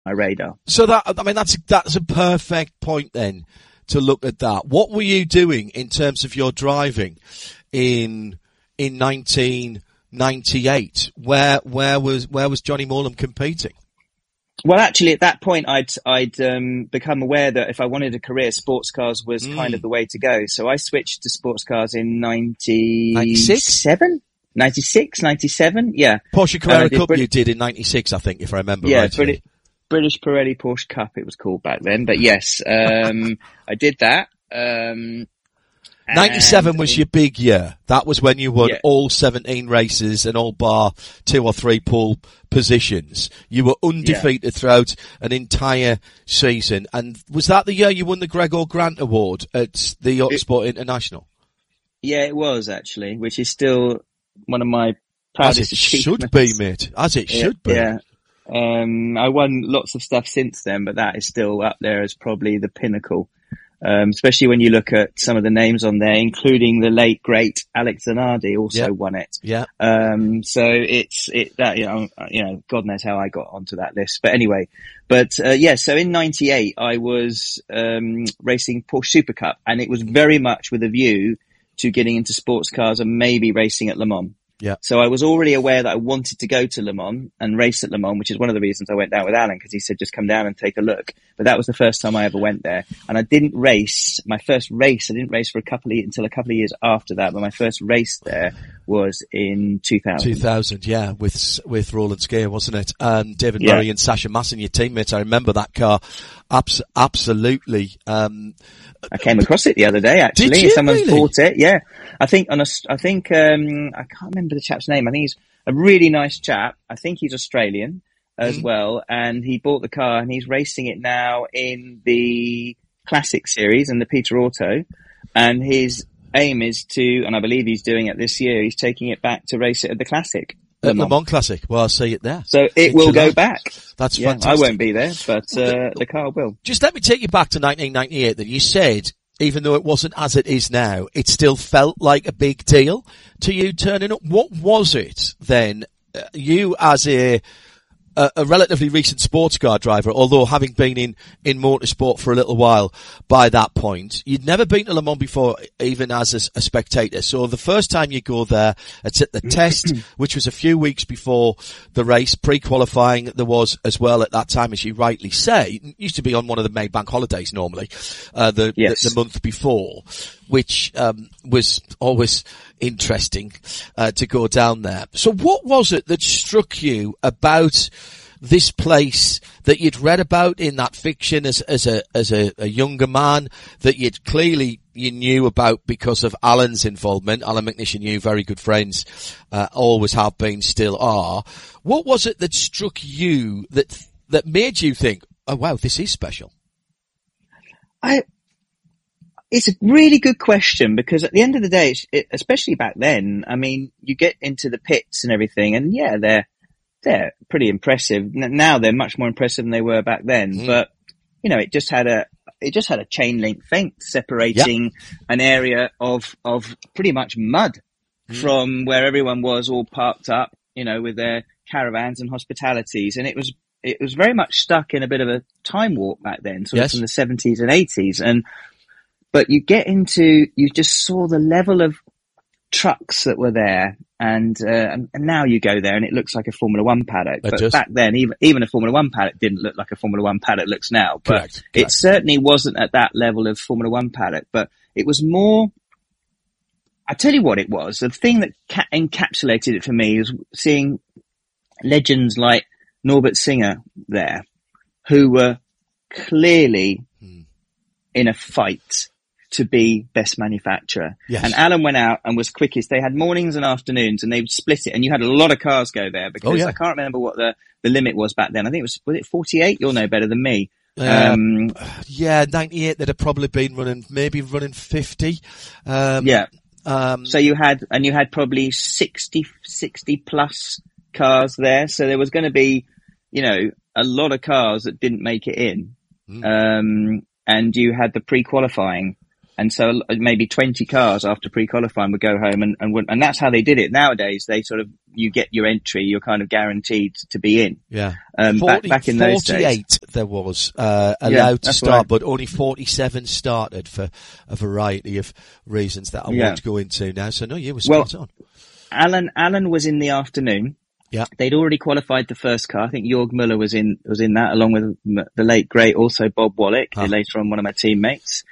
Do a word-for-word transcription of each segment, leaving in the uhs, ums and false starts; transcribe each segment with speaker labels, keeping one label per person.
Speaker 1: my radar.
Speaker 2: So that, I mean, that's, that's a perfect point then to look at that. What were you doing in terms of your driving in, in nineteen ninety-eight? Where, where was, where was Johnny Morlam competing?
Speaker 1: Well, actually, at that point, I'd I'd um, become aware that if I wanted a career, sports cars was mm. kind of the way to go. So I switched to sports cars in ninety-seven, ninety-six, ninety-seven, yeah.
Speaker 2: Porsche Carrera
Speaker 1: uh,
Speaker 2: Cup
Speaker 1: Brit-
Speaker 2: you did in ninety-six, I think, if I remember
Speaker 1: yeah,
Speaker 2: right.
Speaker 1: British, British Pirelli Porsche Cup, it was called back then. But yes, um, I did that. Um,
Speaker 2: ninety-seven was your big year. That was when you won
Speaker 1: yeah.
Speaker 2: all seventeen races and all bar two or three pole positions. You were undefeated yeah. throughout an entire season. And was that the year you won the Gregor Grant Award at the Autosport International?
Speaker 1: Yeah, it was actually, which is still one of my proudest
Speaker 2: achievements. As it
Speaker 1: achievements.
Speaker 2: should be, mate. As it
Speaker 1: yeah,
Speaker 2: should be.
Speaker 1: Yeah. Um, I won lots of stuff since then, but that is still up there as probably the pinnacle. Um, especially when you look at some of the names on there, including the late great Alex Zanardi also
Speaker 2: yep.
Speaker 1: won it.
Speaker 2: Yeah.
Speaker 1: Um, so it's, it, that, you know, you know, God knows how I got onto that list. But anyway, but, uh, yeah, so in ninety-eight, I was, um, racing Porsche Super Cup, and it was very much with a view to getting into sports cars and maybe racing at Le Mans.
Speaker 2: Yeah.
Speaker 1: So I was already aware that I wanted to go to Le Mans and race at Le Mans, which is one of the reasons I went down with Alan, because he said, just come down and take a look. But that was the first time I ever went there. And I didn't race, my first race, I didn't race for a couple of, until a couple of years after that, but my first race there was in two thousand.
Speaker 2: two thousand, yeah, with, with Roland Skier, wasn't it? And David
Speaker 1: yeah.
Speaker 2: Murray and Sasha Masson, your teammates. I remember that car. Abs- absolutely. Um,
Speaker 1: I came across it the other day, actually.
Speaker 2: Did you
Speaker 1: Someone
Speaker 2: really?
Speaker 1: bought it, yeah. I think on a, I think, um, I can't remember the chap's name. I think he's a really nice chap. I think he's Australian as mm. well. And he bought the car and he's racing it now in the Classic Series and the Peter Auto. And his aim is to, and I believe he's doing it this year, he's taking it back to race it at the Classic.
Speaker 2: At Le Mans Classic. Well, I'll see it there.
Speaker 1: So it will go back.
Speaker 2: That's
Speaker 1: yeah,
Speaker 2: fantastic.
Speaker 1: I won't be there, but uh, the car will.
Speaker 2: Just let me take you back to nineteen ninety-eight then. You said, even though it wasn't as it is now, it still felt like a big deal to you turning up. What was it then, uh, you as a, a, a relatively recent sports car driver, although having been in, in motorsport for a little while by that point, you'd never been to Le Mans before, even as a, a spectator. So the first time you go there, it's at the test, which was a few weeks before the race, pre-qualifying there was as well at that time, as you rightly say. It used to be on one of the May bank holidays normally, uh, the,
Speaker 1: yes.
Speaker 2: the, the month before, which, um, was always interesting, uh, to go down there. So what was it that struck you about this place that you'd read about in that fiction as, as a, as a, a younger man, that you'd clearly, you knew about because of Alan's involvement? Alan McNish and you, very good friends, uh, always have been, still are. What was it that struck you that, that made you think, oh wow, this is special?
Speaker 1: I, It's a really good question, because at the end of the day, it, especially back then, I mean, you get into the pits and everything, and yeah, they're they're pretty impressive. N- now they're much more impressive than they were back then. Mm. But you know, it just had a it just had a chain link fence separating yep. an area of of pretty much mud mm. from where everyone was all parked up, you know, with their caravans and hospitalities, and it was it was very much stuck in a bit of a time warp back then, sort
Speaker 2: yes.
Speaker 1: of from the seventies and eighties, and. But you get into, you just saw the level of trucks that were there, and, uh, and, and now you go there and it looks like a Formula One paddock.
Speaker 2: That
Speaker 1: but
Speaker 2: just...
Speaker 1: back then, even, even a Formula One paddock didn't look like a Formula One paddock looks now. But
Speaker 2: correct,
Speaker 1: it
Speaker 2: correct.
Speaker 1: certainly wasn't at that level of Formula One paddock, but it was more, I tell you what it was, the thing that ca- encapsulated it for me was seeing legends like Norbert Singer there, who were clearly hmm. in a fight to be best manufacturer.
Speaker 2: Yes.
Speaker 1: And Alan went out and was quickest. They had mornings and afternoons, and they would split it, and you had a lot of cars go there, because
Speaker 2: oh, yeah.
Speaker 1: I can't remember what the, the limit was back then. I think it was, was it forty-eight? You'll know better than me.
Speaker 2: Um, um yeah, ninety-eight, they'd have probably been running, maybe running fifty. Um,
Speaker 1: yeah.
Speaker 2: Um,
Speaker 1: so you had, and you had probably sixty, sixty plus cars there. So there was going to be, you know, a lot of cars that didn't make it in. Mm. Um, and you had the pre-qualifying. And so maybe twenty cars after pre-qualifying would go home and, and, and that's how they did it. Nowadays, they sort of, you get your entry, you're kind of guaranteed to be in.
Speaker 2: Yeah.
Speaker 1: Um,
Speaker 2: forty,
Speaker 1: back, back in those
Speaker 2: forty-eight
Speaker 1: days.
Speaker 2: there was, uh, allowed
Speaker 1: yeah,
Speaker 2: to start,
Speaker 1: right.
Speaker 2: but only forty-seven started for a variety of reasons that I
Speaker 1: yeah.
Speaker 2: won't go into now. So no, you were spot
Speaker 1: well,
Speaker 2: on.
Speaker 1: Alan, Alan was in the afternoon.
Speaker 2: Yeah.
Speaker 1: They'd already qualified the first car. I think Jorg Muller was in, was in that along with the late great also Bob Wallach, huh. later on one of my teammates.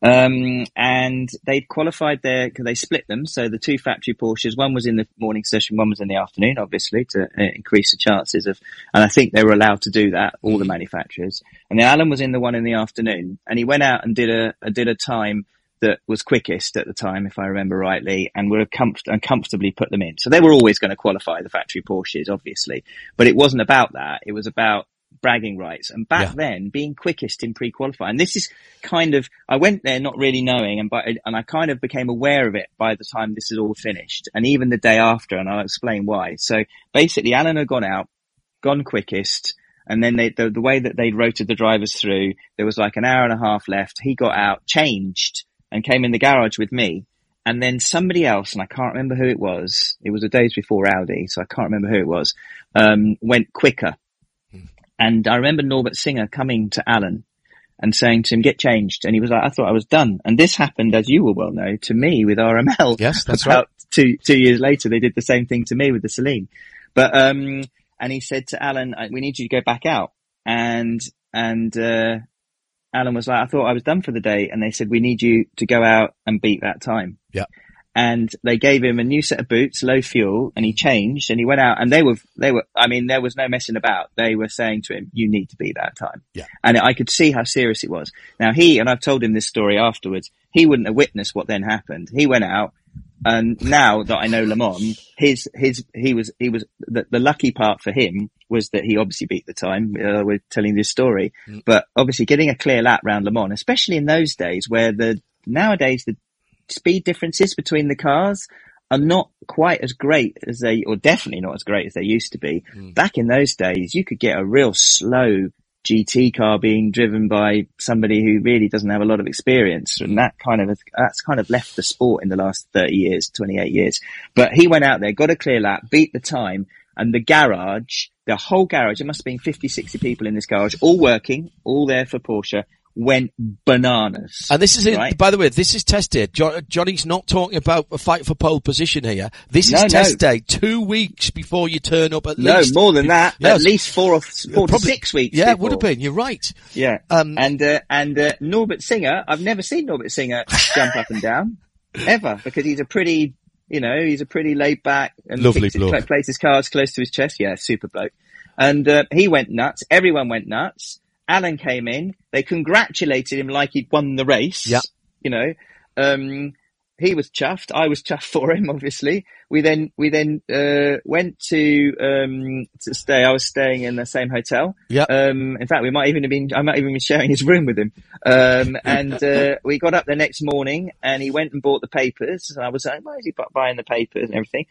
Speaker 1: Um, and they'd qualified their, cause they split them. So the two factory Porsches, one was in the morning session, one was in the afternoon, obviously to uh, increase the chances of, and I think they were allowed to do that, all the manufacturers. And then Alan was in the one in the afternoon and he went out and did a, a did a time that was quickest at the time, if I remember rightly, and would have comf- and comfortably put them in. So they were always going to qualify the factory Porsches, obviously, but it wasn't about that. It was about bragging rights. And back yeah. then, being quickest in pre-qualifying, this is kind of, I went there not really knowing, and by, and I kind of became aware of it by the time this is all finished, and even the day after, and I'll explain why. So basically, Alan had gone out, gone quickest, and then they, the, the way that they'd rotated the drivers through, there was like an hour and a half left. He got out, changed, and came in the garage with me. And then somebody else, and I can't remember who it was, it was the days before Audi, so I can't remember who it was, um, went quicker. Hmm. And I remember Norbert Singer coming to Alan and saying to him, get changed. And he was like, I thought I was done. And this happened, as you will well know, to me with R M L.
Speaker 2: Yes, that's
Speaker 1: About
Speaker 2: right.
Speaker 1: Two, two years later, they did the same thing to me with the Celine. But, um, and he said to Alan, we need you to go back out. And, and, uh, Alan was like, I thought I was done for the day. And they said, we need you to go out and beat that time.
Speaker 2: Yeah.
Speaker 1: And they gave him a new set of boots, low fuel, and he changed and he went out and they were, they were, I mean, there was no messing about. They were saying to him, you need to beat that time.
Speaker 2: Yeah.
Speaker 1: And I could see how serious it was. Now he, and I've told him this story afterwards, he wouldn't have witnessed what then happened. He went out. And now that I know Le Mans, his, his, he was, he was, the, the lucky part for him was that he obviously beat the time. Uh, we're telling this story, mm. but obviously getting a clear lap round Le Mans, especially in those days where the, nowadays the speed differences between the cars are not quite as great as they, or definitely not as great as they used to be. Mm. Back in those days, you could get a real slow G T car being driven by somebody who really doesn't have a lot of experience, and that kind of that's kind of left the sport in the last thirty years, twenty-eight years. But he went out there, got a clear lap, beat the time, and the garage, the whole garage, it must have been fifty, sixty people in this garage, all working, all there for Porsche, went bananas.
Speaker 2: And this is,
Speaker 1: right?
Speaker 2: it, by the way, this is test day. Jo- Johnny's not talking about a fight for pole position here. This is
Speaker 1: no,
Speaker 2: test
Speaker 1: no.
Speaker 2: day, two weeks before you turn up at
Speaker 1: no,
Speaker 2: least.
Speaker 1: No, more than that.
Speaker 2: Yes.
Speaker 1: At least four or four Probably, to six weeks.
Speaker 2: Yeah,
Speaker 1: before.
Speaker 2: it would have been. You're right.
Speaker 1: Yeah.
Speaker 2: Um,
Speaker 1: and, uh, and, uh, Norbert Singer, I've never seen Norbert Singer jump up and down ever, because he's a pretty, you know, he's a pretty laid back and
Speaker 2: lovely
Speaker 1: bloke. It, plays his cards close to his chest. Yeah, super bloke. And, uh, he went nuts. Everyone went nuts. Alan came in. They congratulated him like he'd won the race.
Speaker 2: Yeah.
Speaker 1: You know, um, he was chuffed. I was chuffed for him, obviously. We then, we then, uh, went to, um, to stay. I was staying in the same hotel.
Speaker 2: Yeah.
Speaker 1: Um, in fact, we might even have been, I might even be sharing his room with him. Um, and, uh, we got up the next morning and he went and bought the papers. And I was like, why is he buying the papers and everything?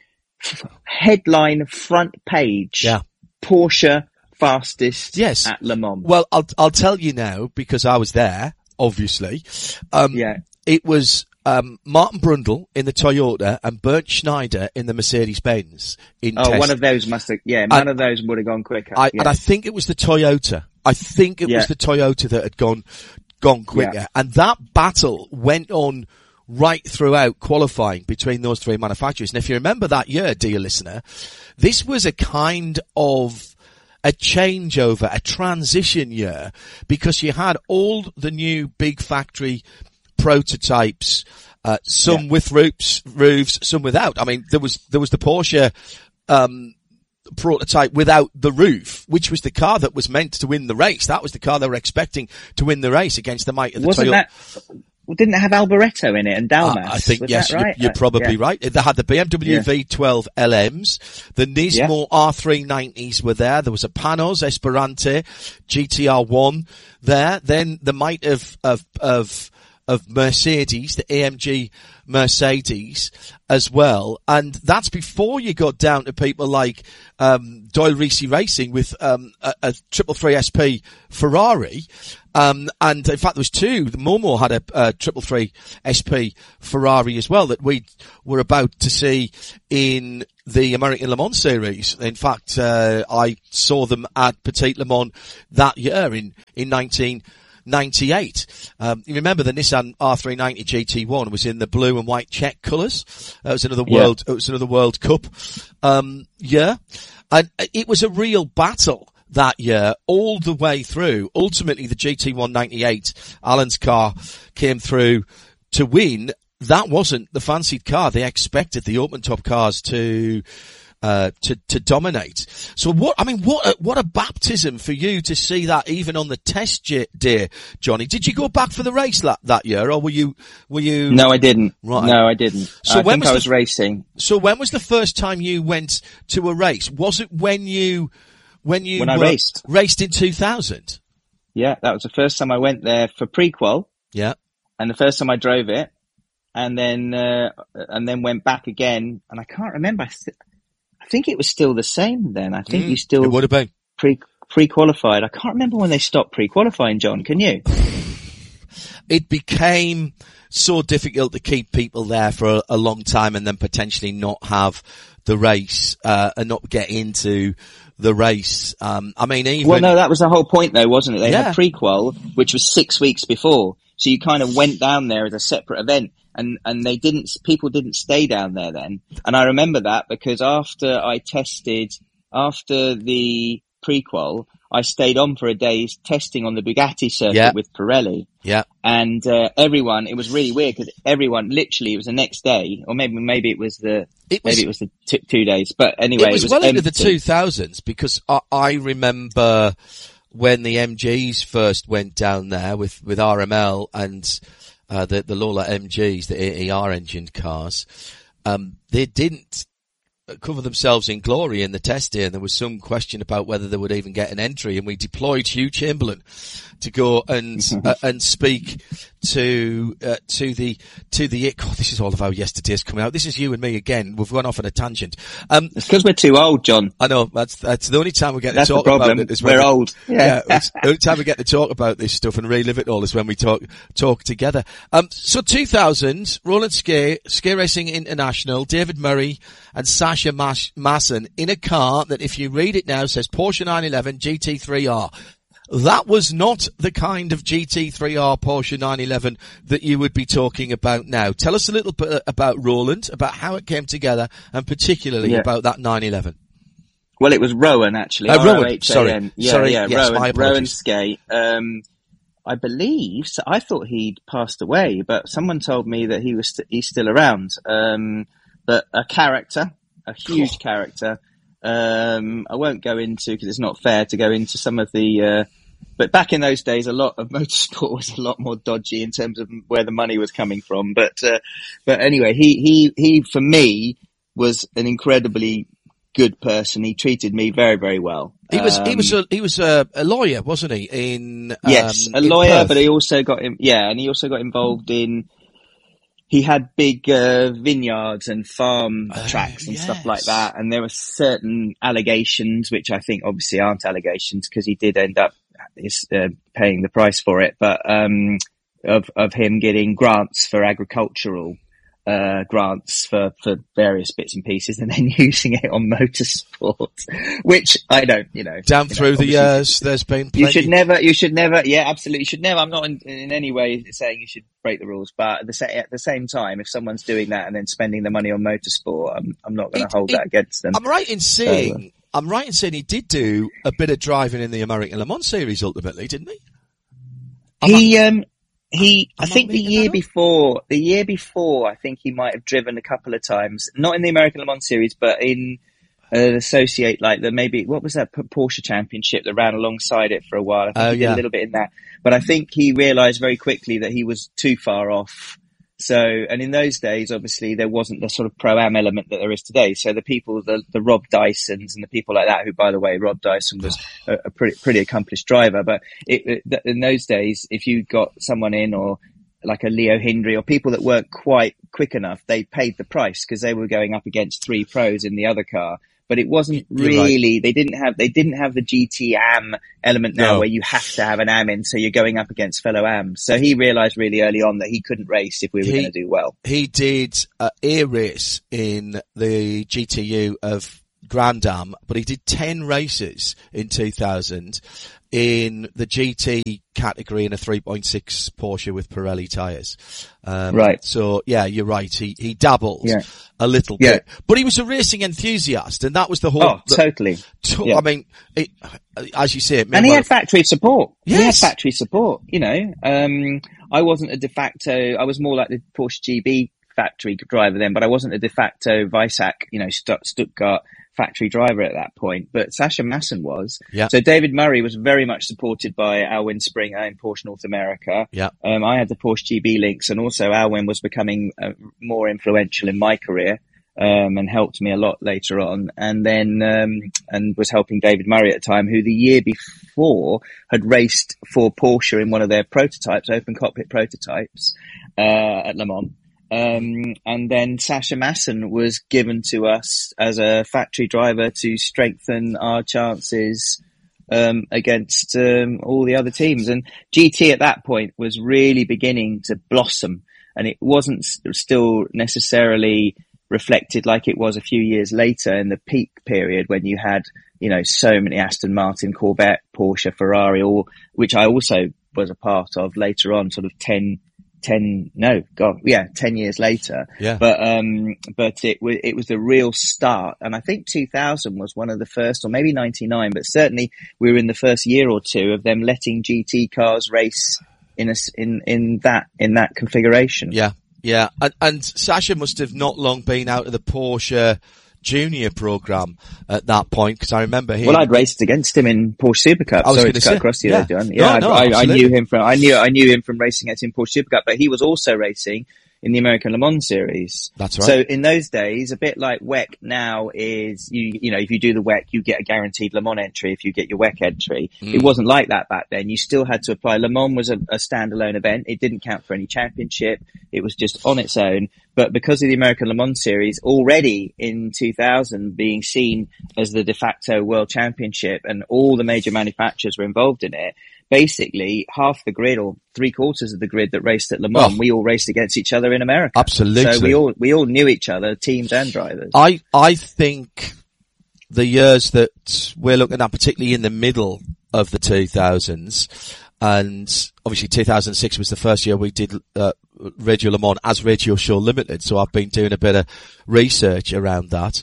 Speaker 1: Headline front page.
Speaker 2: Yeah.
Speaker 1: Porsche fastest
Speaker 2: yes.
Speaker 1: at Le Mans.
Speaker 2: Well, I'll, I'll tell you now because I was there, obviously. Um,
Speaker 1: yeah.
Speaker 2: It was, um, Martin Brundle in the Toyota and Bernd Schneider in the Mercedes-Benz in
Speaker 1: Oh,
Speaker 2: test.
Speaker 1: one of those must have, yeah, one of those would have gone quicker.
Speaker 2: I,
Speaker 1: yeah.
Speaker 2: And I think it was the Toyota. I think it
Speaker 1: yeah.
Speaker 2: was the Toyota that had gone, gone quicker. Yeah. And that battle went on right throughout qualifying between those three manufacturers. And if you remember that year, dear listener, this was a kind of a changeover, a transition year, because you had all the new big factory prototypes, uh, some yeah. with roofs, roofs, some without. I mean, there was, there was the Porsche, um, prototype without the roof, which was the car that was meant to win the race. That was the car they were expecting to win the race against the might of the
Speaker 1: Wasn't
Speaker 2: Toyota.
Speaker 1: That- Didn't it have Alboreto in it and Dalmas?
Speaker 2: Uh, I think,
Speaker 1: was
Speaker 2: yes,
Speaker 1: that right?
Speaker 2: you're, you're probably
Speaker 1: uh, yeah.
Speaker 2: right. They had the B M W yeah. V twelve L Ms, the Nismo yeah. R three nineties were there, there was a Panos Esperante G T R one there, then the might of, of, of, of Mercedes, the A M G Mercedes as well. And that's before you got down to people like, um, Doyle Reese Racing with, um, a, a triple three S P Ferrari. Um, and in fact there was two. Momo had a, a triple three S P Ferrari as well that we were about to see in the American Le Mans series. In fact, uh, I saw them at Petit Le Mans that year in, in nineteen ninety-eight. Um, you remember the Nissan R three ninety G T one was in the blue and white check colours. It was another
Speaker 1: Yeah.
Speaker 2: world, it was another World Cup, um, year. And it was a real battle that year, all the way through. Ultimately, the G T one ninety-eight, Alan's car, came through to win. That wasn't the fancied car. They expected the open top cars to, uh, to, to dominate. So what, I mean, what a, what a baptism for you to see that even on the test j- day, Johnny. Did you go back for the race that, that year, or were you, were you?
Speaker 1: No, I didn't.
Speaker 2: Right.
Speaker 1: No, I didn't.
Speaker 2: So
Speaker 1: I
Speaker 2: when
Speaker 1: think
Speaker 2: was
Speaker 1: I
Speaker 2: the-
Speaker 1: was racing.
Speaker 2: So when was the first time you went to a race? Was it when you, when you
Speaker 1: When I
Speaker 2: were-
Speaker 1: raced.
Speaker 2: raced in two thousand?
Speaker 1: Yeah, that was the first time I went there for prequel,
Speaker 2: Yeah.
Speaker 1: and the first time I drove it, and then uh, and then went back again, and I can't remember. I, th- I think it was still the same then. I think
Speaker 2: Mm,
Speaker 1: you still
Speaker 2: it would have been.
Speaker 1: pre pre qualified. I can't remember when they stopped pre qualifying. John, can you?
Speaker 2: It became so difficult to keep people there for a, a long time and then potentially not have the race, uh, and not get into the race. Um, I mean, even.
Speaker 1: Well, no, that was the whole point, though, wasn't it? They
Speaker 2: Yeah.
Speaker 1: had prequel, which was six weeks before, so you kind of went down there as a separate event, and and they didn't. People didn't stay down there then, and I remember that because after I tested, after the prequel, I stayed on for a day's testing on the Bugatti circuit
Speaker 2: Yeah.
Speaker 1: with Pirelli.
Speaker 2: Yeah.
Speaker 1: And uh, everyone, it was really weird because everyone, literally, it was the next day, or maybe maybe it was the
Speaker 2: It was,
Speaker 1: maybe it was the t- two days. But anyway,
Speaker 2: it was,
Speaker 1: it was
Speaker 2: well into the
Speaker 1: empty.
Speaker 2: two thousands because I, I remember when the M Gs first went down there with, with R M L and, uh, the, the Lola M Gs, the A E R engined cars, um, they didn't cover themselves in glory in the test day, and there was some question about whether they would even get an entry, and we deployed Hugh Chamberlain to go and uh, and speak to uh, to the to the God, this is all of our yesterdays coming out. This is you and me again. We've gone off on a tangent. Um,
Speaker 1: It's because we're too old, John.
Speaker 2: I know that's that's the only time we get
Speaker 1: That's
Speaker 2: to
Speaker 1: the
Speaker 2: talk
Speaker 1: problem.
Speaker 2: about it. Is when
Speaker 1: We're
Speaker 2: we,
Speaker 1: old.
Speaker 2: Yeah, it's the only time we get to talk about this stuff and relive it all is when we talk talk together. Um, so two thousand, Roland Skay, Skay Racing International, David Murray and Sasha Mas- Masson in a car that, if you read it now, says Porsche nine eleven G T three R. That was not the kind of G T three R Porsche nine eleven that you would be talking about now. Tell us a little bit about Roland, about how it came together, and particularly
Speaker 1: Yeah.
Speaker 2: about that nine eleven.
Speaker 1: Well, it was Rowan, actually.
Speaker 2: Uh, Rowan,
Speaker 1: R O H A N.
Speaker 2: sorry.
Speaker 1: Yeah,
Speaker 2: Sorry,
Speaker 1: yeah,
Speaker 2: yes,
Speaker 1: Rowan,
Speaker 2: my
Speaker 1: Rowan
Speaker 2: apologies.
Speaker 1: Skate. Um, I believe, so I thought he'd passed away, but someone told me that he was, st- he's still around. Um, but a character, a huge character. Um, I won't go into, because it's not fair to go into some of the, uh, but back in those days, a lot of motorsport was a lot more dodgy in terms of where the money was coming from. But, uh, but anyway, he, he, he, for me, was an incredibly good person. He treated me very, very well.
Speaker 2: He was, he
Speaker 1: Um,
Speaker 2: was a, he was a, a lawyer, wasn't he? In, um,
Speaker 1: Yes, a
Speaker 2: in
Speaker 1: lawyer,
Speaker 2: Perth.
Speaker 1: but he also got him, yeah, and he also got involved in, he had big, uh, vineyards and farm
Speaker 2: Oh,
Speaker 1: tracks and stuff like
Speaker 2: yes.
Speaker 1: that. And there were certain allegations, which I think obviously aren't allegations because he did end up is, uh, paying the price for it, but, um, of, of him getting grants for agricultural, uh, grants for, for various bits and pieces and then using it on motorsport, which I don't, you know.
Speaker 2: Down
Speaker 1: you know,
Speaker 2: through the
Speaker 1: obviously-
Speaker 2: years, there's been plenty.
Speaker 1: You should never, you should never, yeah, absolutely. You should never, I'm not in, in any way saying you should break the rules, but at the, sa- at the same time, if someone's doing that and then spending the money on motorsport, I'm, I'm not going
Speaker 2: It-
Speaker 1: to hold
Speaker 2: it-
Speaker 1: that against them.
Speaker 2: I'm right in saying, I'm right in saying he did do a bit of driving in the American Le Mans series ultimately, didn't he? I'm
Speaker 1: He, um, he, I
Speaker 2: I'm not
Speaker 1: think the
Speaker 2: making
Speaker 1: year
Speaker 2: that up?
Speaker 1: before, the year before, I think he might have driven a couple of times, not in the American Le Mans series, but in, uh, associate, like the maybe, what was that P- Porsche championship that ran alongside it for a while? I think
Speaker 2: Oh,
Speaker 1: he did
Speaker 2: yeah.
Speaker 1: a little bit in that, but I think he realized very quickly that he was too far off. So, and in those days, obviously, there wasn't the sort of pro-am element that there is today. So the people, the, the Rob Dysons and the people like that, who, by the way, Rob Dyson was a, a pretty, pretty accomplished driver. But it, it, in those days, if you got someone in or like a Leo Hindley or people that weren't quite quick enough, they paid the price because they were going up against three pros in the other car. But it wasn't
Speaker 2: You're
Speaker 1: really,
Speaker 2: right.
Speaker 1: they didn't have, they didn't have the G T A M element now
Speaker 2: No.
Speaker 1: where you have to have an A M in, so you're going up against fellow A Ms. So he realized really early on that he couldn't race if we were
Speaker 2: He-
Speaker 1: going to do well.
Speaker 2: He did a air race in the G T U of Grand Am, but he did ten races in two thousand in the G T category in a three point six Porsche with Pirelli tyres. Um,
Speaker 1: Right.
Speaker 2: So yeah, you're right. He, he dabbled
Speaker 1: Yeah.
Speaker 2: a little
Speaker 1: Yeah.
Speaker 2: bit, but he was a racing enthusiast, and that was the whole,
Speaker 1: Oh,
Speaker 2: the,
Speaker 1: totally.
Speaker 2: to-
Speaker 1: yeah.
Speaker 2: I mean, it, as you say, it,
Speaker 1: And he had factory support. He had
Speaker 2: Yes.
Speaker 1: factory support, you know. Um, I wasn't a de facto, I was more like the Porsche G B factory driver then, but I wasn't a de facto Weissach, you know, Stutt- Stuttgart factory driver at that point. But Sasha Masson was.
Speaker 2: Yeah.
Speaker 1: So David Murray was very much supported by Alwyn Springer in Porsche North America.
Speaker 2: Yeah.
Speaker 1: Um, I had the Porsche G B links, and also Alwyn was becoming uh, more influential in my career. Um, and helped me a lot later on. And then, um, and was helping David Murray at the time, who the year before had raced for Porsche in one of their prototypes, open cockpit prototypes, uh, at Le Mans. Um, and then Sasha Masson was given to us as a factory driver to strengthen our chances, um, against, um, all the other teams. And G T at that point was really beginning to blossom, and it wasn't s- still necessarily reflected like it was a few years later in the peak period when you had, you know, so many Aston Martin, Corvette, Porsche, Ferrari, all, which I also was a part of later on, sort of ten, ten, no, God, yeah, ten years later.
Speaker 2: Yeah.
Speaker 1: But, um, but it was, it was the real start. And I think two thousand was one of the first, or maybe ninety-nine, but certainly we were in the first year or two of them letting G T cars race in a, s- in, in that, in that configuration.
Speaker 2: Yeah. Yeah, and, and Sasha must have not long been out of the Porsche Junior program at that point, because I remember him.
Speaker 1: Well, I'd raced against him in Porsche Super Cup.
Speaker 2: I was
Speaker 1: Sorry
Speaker 2: gonna
Speaker 1: to cut
Speaker 2: say,
Speaker 1: across you
Speaker 2: yeah.
Speaker 1: there, John.
Speaker 2: No,
Speaker 1: Yeah,
Speaker 2: no,
Speaker 1: I, I, I
Speaker 2: absolutely.
Speaker 1: knew him from I knew I knew him from racing against him in Porsche Super Cup, but he was also racing in the American Le Mans series.
Speaker 2: That's right.
Speaker 1: So in those days, a bit like W E C now is, you you know, if you do the W E C, you get a guaranteed Le Mans entry if you get your W E C entry.
Speaker 2: Mm.
Speaker 1: It wasn't like that back then. You still had to apply. Le Mans was a, a standalone event. It didn't count for any championship. It was just on its own. But because of the American Le Mans series already in two thousand being seen as the de facto world championship and all the major manufacturers were involved in it, basically half the grid or three quarters of the grid that raced at Le Mans,
Speaker 2: Oh.
Speaker 1: we all raced against each other in America.
Speaker 2: Absolutely.
Speaker 1: So we all, we all knew each other, teams and drivers.
Speaker 2: I, I think the years that we're looking at, particularly in the middle of the two thousands, and obviously two thousand six was the first year we did uh, Radio Le Mans as Radio Show Limited, so I've been doing a bit of research around that.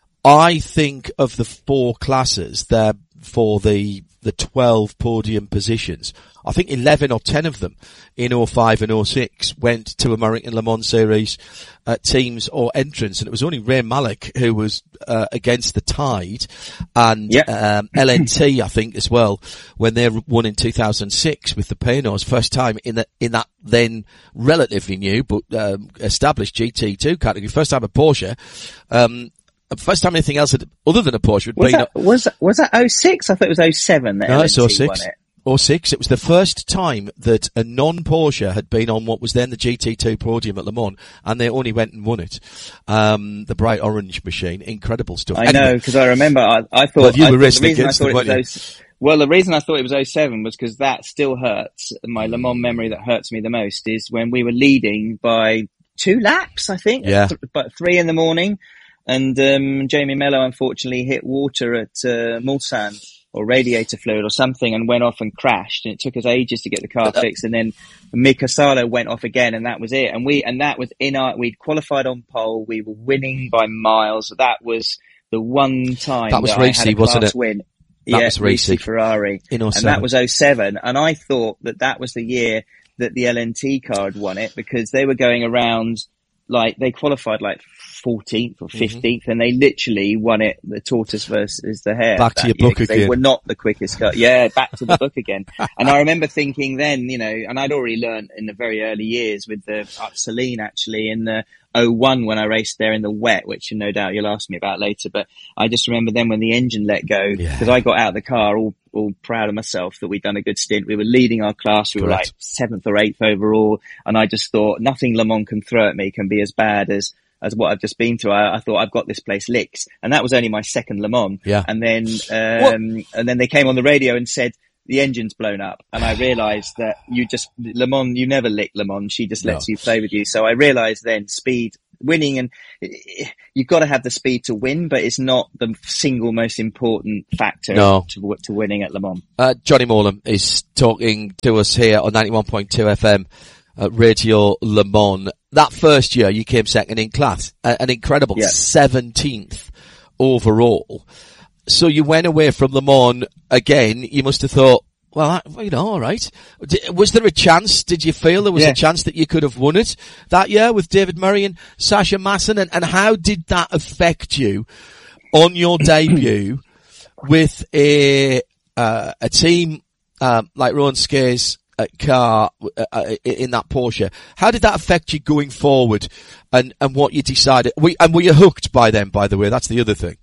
Speaker 2: I think of the four classes there for the the twelve podium positions, I think eleven or ten of them in oh five and oh six went to American Le Mans Series uh, teams or entrants, and it was only Ray Malik who was uh, against the tide, and
Speaker 1: Yeah.
Speaker 2: um, L N T I think as well when they won in two thousand six with the Paynos, first time in the in that then relatively new but um, established G T two category, first time a Porsche. Um, First time anything else had, other than a Porsche would
Speaker 1: Was
Speaker 2: be
Speaker 1: that, was, was that oh six? I thought it was oh seven that
Speaker 2: no,
Speaker 1: L N
Speaker 2: it's
Speaker 1: T
Speaker 2: oh
Speaker 1: won
Speaker 2: six.
Speaker 1: it.
Speaker 2: oh six. It was the first time that a non-Porsche had been on what was then the G T two podium at Le Mans, and they only went and won it. Um, the bright orange machine. Incredible stuff.
Speaker 1: I
Speaker 2: Anyway,
Speaker 1: know, because I remember I, I thought,
Speaker 2: Well, you
Speaker 1: I
Speaker 2: were
Speaker 1: thought
Speaker 2: racing
Speaker 1: the reason I
Speaker 2: against
Speaker 1: thought
Speaker 2: them,
Speaker 1: it was
Speaker 2: weren't
Speaker 1: oh, well, the reason I thought it was oh seven was because that still hurts. My Le Mans memory that hurts me the most is when we were leading by two laps, I think,
Speaker 2: Yeah.
Speaker 1: th- but three in the morning. And, um, Jamie Mello unfortunately hit water at, uh, Mulsanne or radiator fluid or something and went off and crashed. And it took us ages to get the car fixed. And then Mika Salo went off again, and that was it. And we, and that was in our, we'd qualified on pole. We were winning by miles. That was the one time
Speaker 2: That was
Speaker 1: I had
Speaker 2: Ricci,
Speaker 1: a
Speaker 2: wasn't
Speaker 1: class
Speaker 2: it?
Speaker 1: win.
Speaker 2: That
Speaker 1: yeah,
Speaker 2: was Ricci.
Speaker 1: Ferrari.
Speaker 2: in oh
Speaker 1: And
Speaker 2: seven.
Speaker 1: that was oh seven. And I thought that that was the year that the L N T car had won it, because they were going around like, they qualified like fourteenth or fifteenth, mm-hmm. and they literally won it, the tortoise versus the hare.
Speaker 2: Back to your book again.
Speaker 1: They were not the quickest car. Yeah, back to the book again. And I remember thinking then, you know, and I'd already learned in the very early years with the Celine actually in the oh one when I raced there in the wet, which no doubt you'll ask me about later. But I just remember then when the engine let go, because yeah. I got out of the car all, all proud of myself that we'd done a good stint. We were leading our class. We Correct. were like seventh or eighth overall. And I just thought nothing Le Mans can throw at me can be as bad as, as what I've just been to. I, I thought I've got this place licks. And that was only my second Le Mans.
Speaker 2: Yeah.
Speaker 1: And then, um, and then they came on the radio and said, the engine's blown up, and I realised that you just, Le Mans, you never lick Le Mans, she just lets no. you play with you. So I realised then speed, winning, and you've got to have the speed to win, but it's not the single most important factor
Speaker 2: no.
Speaker 1: to, to winning at Le Mans.
Speaker 2: Uh, Johnny Morland is talking to us here on ninety-one point two F M at Radio Le Mans. That first year you came second in class, uh, an incredible yeah. seventeenth overall. So you went away from Le Mans again. You must have thought, well, you know, all right. Was there a chance? Did you feel there was yeah. a chance that you could have won it that year with David Murray and Sasha Masson? And, and how did that affect you on your debut with a uh, a team uh, like Rowan Ske's uh, car uh, in that Porsche? How did that affect you going forward, and and what you decided? We, and were you hooked by them? By the way, that's the other thing.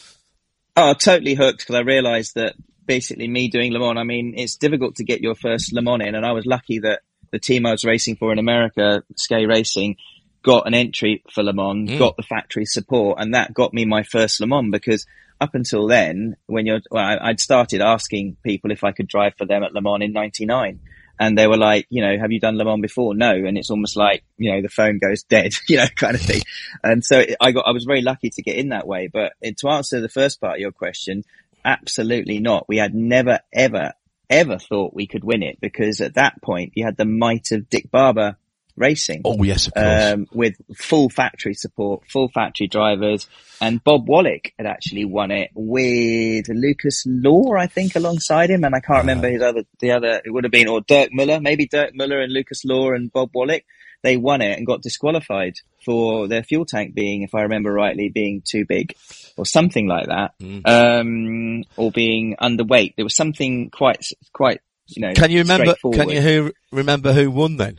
Speaker 1: Oh, totally hooked, because I realised that basically me doing Le Mans, I mean, it's difficult to get your first Le Mans in, and I was lucky that the team I was racing for in America, Ske Racing, got an entry for Le Mans, mm. got the factory support, and that got me my first Le Mans, because up until then, when you're, well, I'd started asking people if I could drive for them at Le Mans in ninety-nine. And they were like, you know, have you done Le Mans before? No. And it's almost like, you know, the phone goes dead, you know, kind of thing. And so I got, I was very lucky to get in that way. But to answer the first part of your question, absolutely not. We had never, ever, ever thought we could win it, because at that point you had the might of Dick Barber Racing.
Speaker 2: Oh yes, of course.
Speaker 1: Um, with full factory support, full factory drivers, and Bob Wallach had actually won it with Lucas Law, I think, alongside him, and I can't remember his other, the other, it would have been, or Dirk Muller, maybe Dirk Muller and Lucas Law and Bob Wallach. They won it and got disqualified for their fuel tank being, if I remember rightly, being too big or something like that, mm. um, or being underweight. There was something quite, quite, you know,
Speaker 2: Can you remember, can you who, remember who won then?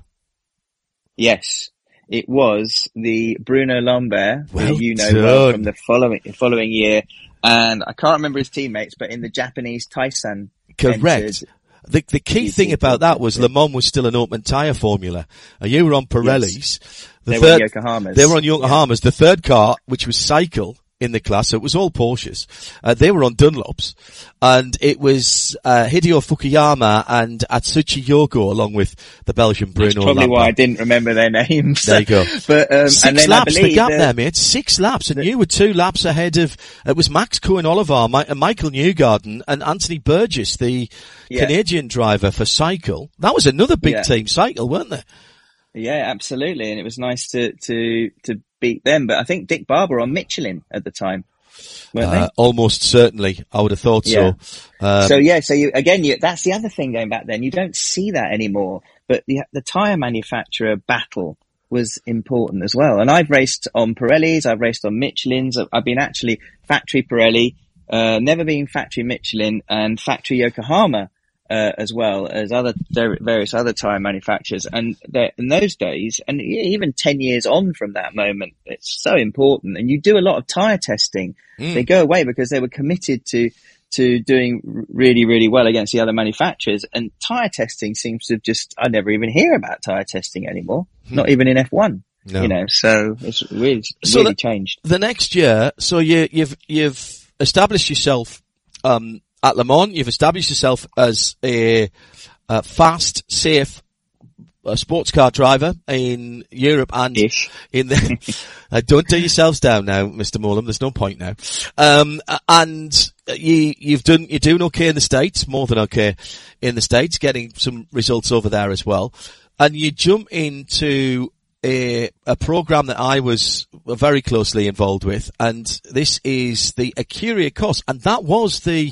Speaker 1: Yes, it was the Bruno Lambert,
Speaker 2: well
Speaker 1: who you know
Speaker 2: done.
Speaker 1: well from the following following year, and I can't remember his teammates, but in the Japanese Taisan.
Speaker 2: Correct. The the key thing about that was Le Mans was still an open tyre formula, and you were on Pirellis.
Speaker 1: Yes.
Speaker 2: The
Speaker 1: they
Speaker 2: third,
Speaker 1: were on Yokohamas.
Speaker 2: They were on Yokohamas. Yeah. The third car, which was Cycle in the class, so it was all Porsches. Uh, they were on Dunlops, and it was uh, Hideo Fukuyama and Atsushi Yoko, along with the Belgian Bruno Lambert.
Speaker 1: That's probably why I didn't remember their names.
Speaker 2: There you go.
Speaker 1: But um,
Speaker 2: six
Speaker 1: and then
Speaker 2: laps
Speaker 1: I
Speaker 2: the gap
Speaker 1: the,
Speaker 2: there, mate. Six laps, and
Speaker 1: the,
Speaker 2: you were two laps ahead of. It was Max Cohen-Oliver, My, uh, Michael Newgarden, and Anthony Burgess, the yeah. Canadian driver for Cycle. That was another big
Speaker 1: yeah.
Speaker 2: team, Cycle, weren't they?
Speaker 1: Yeah, absolutely, and it was nice to to to beat them. But I think Dick Barber on Michelin at the time.
Speaker 2: Uh, almost certainly, I would have thought
Speaker 1: yeah.
Speaker 2: so. Um,
Speaker 1: so yeah, so you, again, you, that's the other thing going back then. You don't see that anymore, but the, the tyre manufacturer battle was important as well. And I've raced on Pirellis, I've raced on Michelins, I've, I've been actually factory Pirelli, uh, never been factory Michelin, and factory Yokohama, uh, as well as other, various other tyre manufacturers. And in those days, and even ten years on from that moment, it's so important. And you do a lot of tyre testing. Mm. They go away because they were committed to, to doing really, really well against the other manufacturers. And tyre testing seems to have just, I never even hear about tyre testing anymore. Mm. Not even in F one. No. You know, so it's really,
Speaker 2: so
Speaker 1: really
Speaker 2: the,
Speaker 1: changed.
Speaker 2: The next year, so you, you've, you've established yourself, um, at Le Mans. You've established yourself as a, a fast, safe, uh, sports car driver in Europe and
Speaker 1: Ish.
Speaker 2: in the, uh, don't do yourselves down now, Mister Morland. There's no point now. Um, and you, you've done, you're doing okay in the States, more than okay in the States, getting some results over there as well. And you jump into a, a program that I was very closely involved with, and this is the Ecurie Cross, and that was the,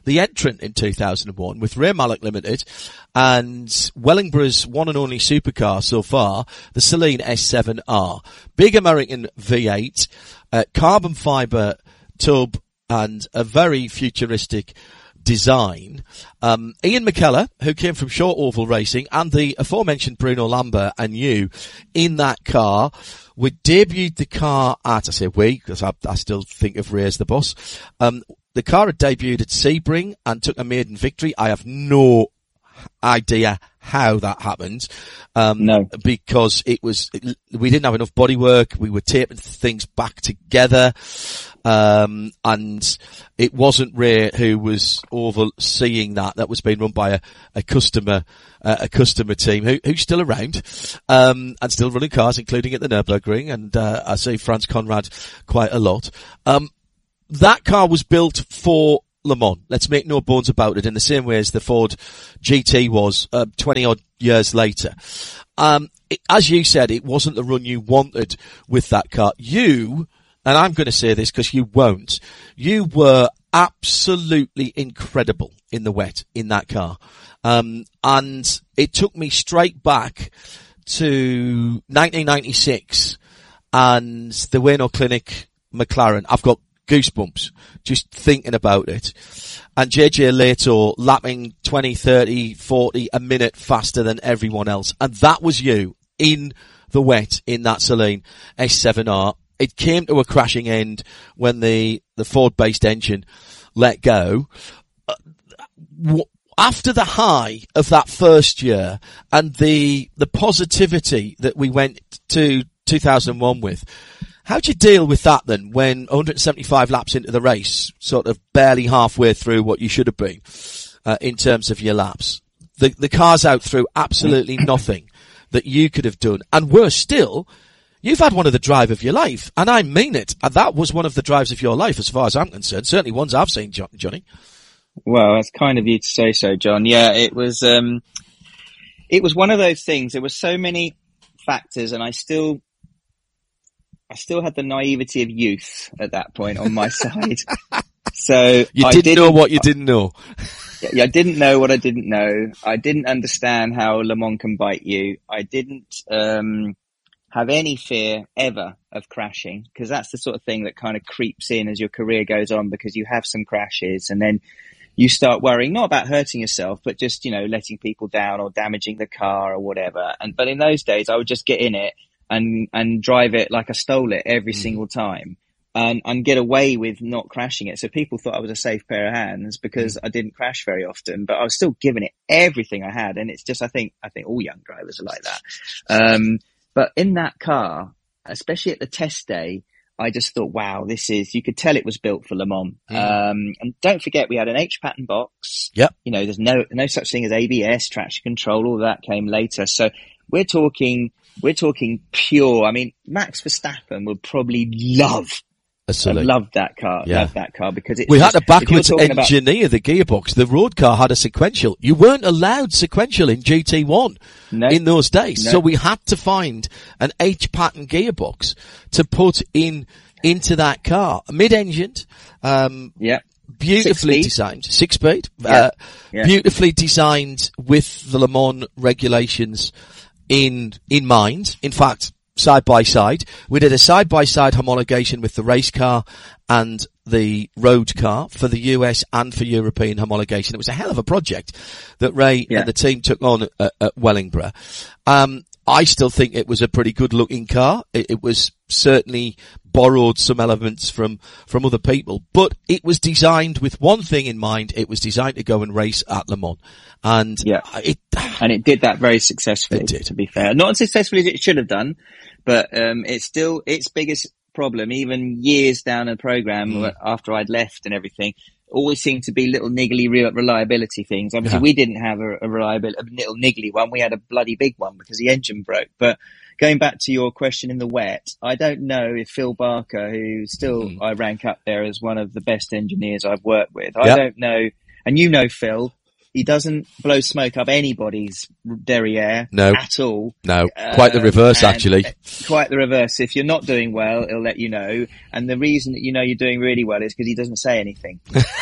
Speaker 2: the entrant in two thousand one with Ray Mallock Limited and Wellingborough's one and only supercar so far, the Saleen S seven R. Big American V eight, uh, carbon fibre tub and a very futuristic design. Um, Ian McKellar, who came from Short Oval Racing, and the aforementioned Bruno Lambert and you in that car. We debuted the car at, I say we, because I, I still think of Ray as the boss. Um, the car had debuted at Sebring and took a maiden victory. I have no idea how that happened. Um,
Speaker 1: no.
Speaker 2: Because it was, we didn't have enough bodywork. We were taping things back together. Um, and it wasn't Ray who was overseeing that. That was being run by a, a customer, uh, a customer team who, who's still around, um, and still running cars, including at the Nürburgring. And, uh, I see Franz Conrad quite a lot. Um, that car was built for Le Mans. Let's make no bones about it, in the same way as the Ford G T was, uh, twenty odd years later. Um, it, as you said, it wasn't the run you wanted with that car. You, and I'm going to say this because you won't, you were absolutely incredible in the wet in that car. Um, and it took me straight back to nineteen ninety-six and the Wayno Clinic McLaren. I've got goosebumps just thinking about it. And J J Leto lapping twenty, thirty, forty a minute faster than everyone else. And that was you in the wet in that Saleen S seven R. It came to a crashing end when the, the Ford-based engine let go. Uh, w- after the high of that first year and the, the positivity that we went to two thousand one with, how'd you deal with that then when one hundred seventy-five laps into the race, sort of barely halfway through what you should have been, uh, in terms of your laps? The, the car's out through absolutely nothing that you could have done. And worse still, you've had one of the drive of your life, and I mean it. And that was one of the drives of your life, as far as I'm concerned. Certainly ones I've seen, Johnny.
Speaker 1: Well, that's kind of you to say so, John. Yeah, it was, um, it was one of those things. There were so many factors, and I still, I still had the naivety of youth at that point on my side. So
Speaker 2: you
Speaker 1: I
Speaker 2: didn't,
Speaker 1: didn't
Speaker 2: know what you didn't know.
Speaker 1: Yeah, I didn't know what I didn't know. I didn't understand how Le Mans can bite you. I didn't, um, have any fear ever of crashing, because that's the sort of thing that kind of creeps in as your career goes on, because you have some crashes and then you start worrying, not about hurting yourself, but just, you know, letting people down or damaging the car or whatever. And, but in those days I would just get in it and, and drive it like I stole it every mm. single time and, and get away with not crashing it. So people thought I was a safe pair of hands because mm. I didn't crash very often, but I was still giving it everything I had. And it's just, I think, I think all young drivers are like that. Um, But in that car, especially at the test day, I just thought, wow, this is, you could tell it was built for Le Mans. Mm. Um, and don't forget, we had an H pattern box.
Speaker 2: Yep.
Speaker 1: You know, there's no, no such thing as A B S, traction control, all that came later. So we're talking, we're talking pure. I mean, Max Verstappen would probably love, I loved that car, yeah. loved that car because it.
Speaker 2: We had to backwards engineer about, the gearbox. The road car had a sequential. You weren't allowed sequential in G T one no, in those days. No. So we had to find an H pattern gearbox to put in, into that car. Mid-engined, um,
Speaker 1: yeah.
Speaker 2: beautifully
Speaker 1: six
Speaker 2: designed, six speed,
Speaker 1: yeah.
Speaker 2: uh,
Speaker 1: yeah.
Speaker 2: beautifully designed with the Le Mans regulations in, in mind. In fact, side by side. We did a side by side homologation with the race car and the road car for the U S and for European homologation. It was a hell of a project that Ray yeah. and the team took on at, at Wellingborough. Um, I still think it was a pretty good looking car. It, it was certainly borrowed some elements from, from other people, but it was designed with one thing in mind. It was designed to go and race at Le Mans. And
Speaker 1: yeah.
Speaker 2: it,
Speaker 1: and it did that very successfully,
Speaker 2: it did.
Speaker 1: To be fair. Not as successfully as it should have done, but, um, it's still, its biggest problem, even years down the program mm. after I'd left and everything, always seemed to be little niggly re- reliability things. Obviously, yeah. we didn't have a, a reliable, a little niggly one. We had a bloody big one because the engine broke. But going back to your question in the wet, I don't know if Phil Barker, who still mm. I rank up there as one of the best engineers I've worked with, I yep. don't know, and you know Phil, He doesn't blow smoke up anybody's derriere
Speaker 2: no.
Speaker 1: at all.
Speaker 2: No, quite the reverse, um, actually.
Speaker 1: Quite the reverse. If you're not doing well, he'll let you know. And the reason that you know you're doing really well is because he doesn't say anything.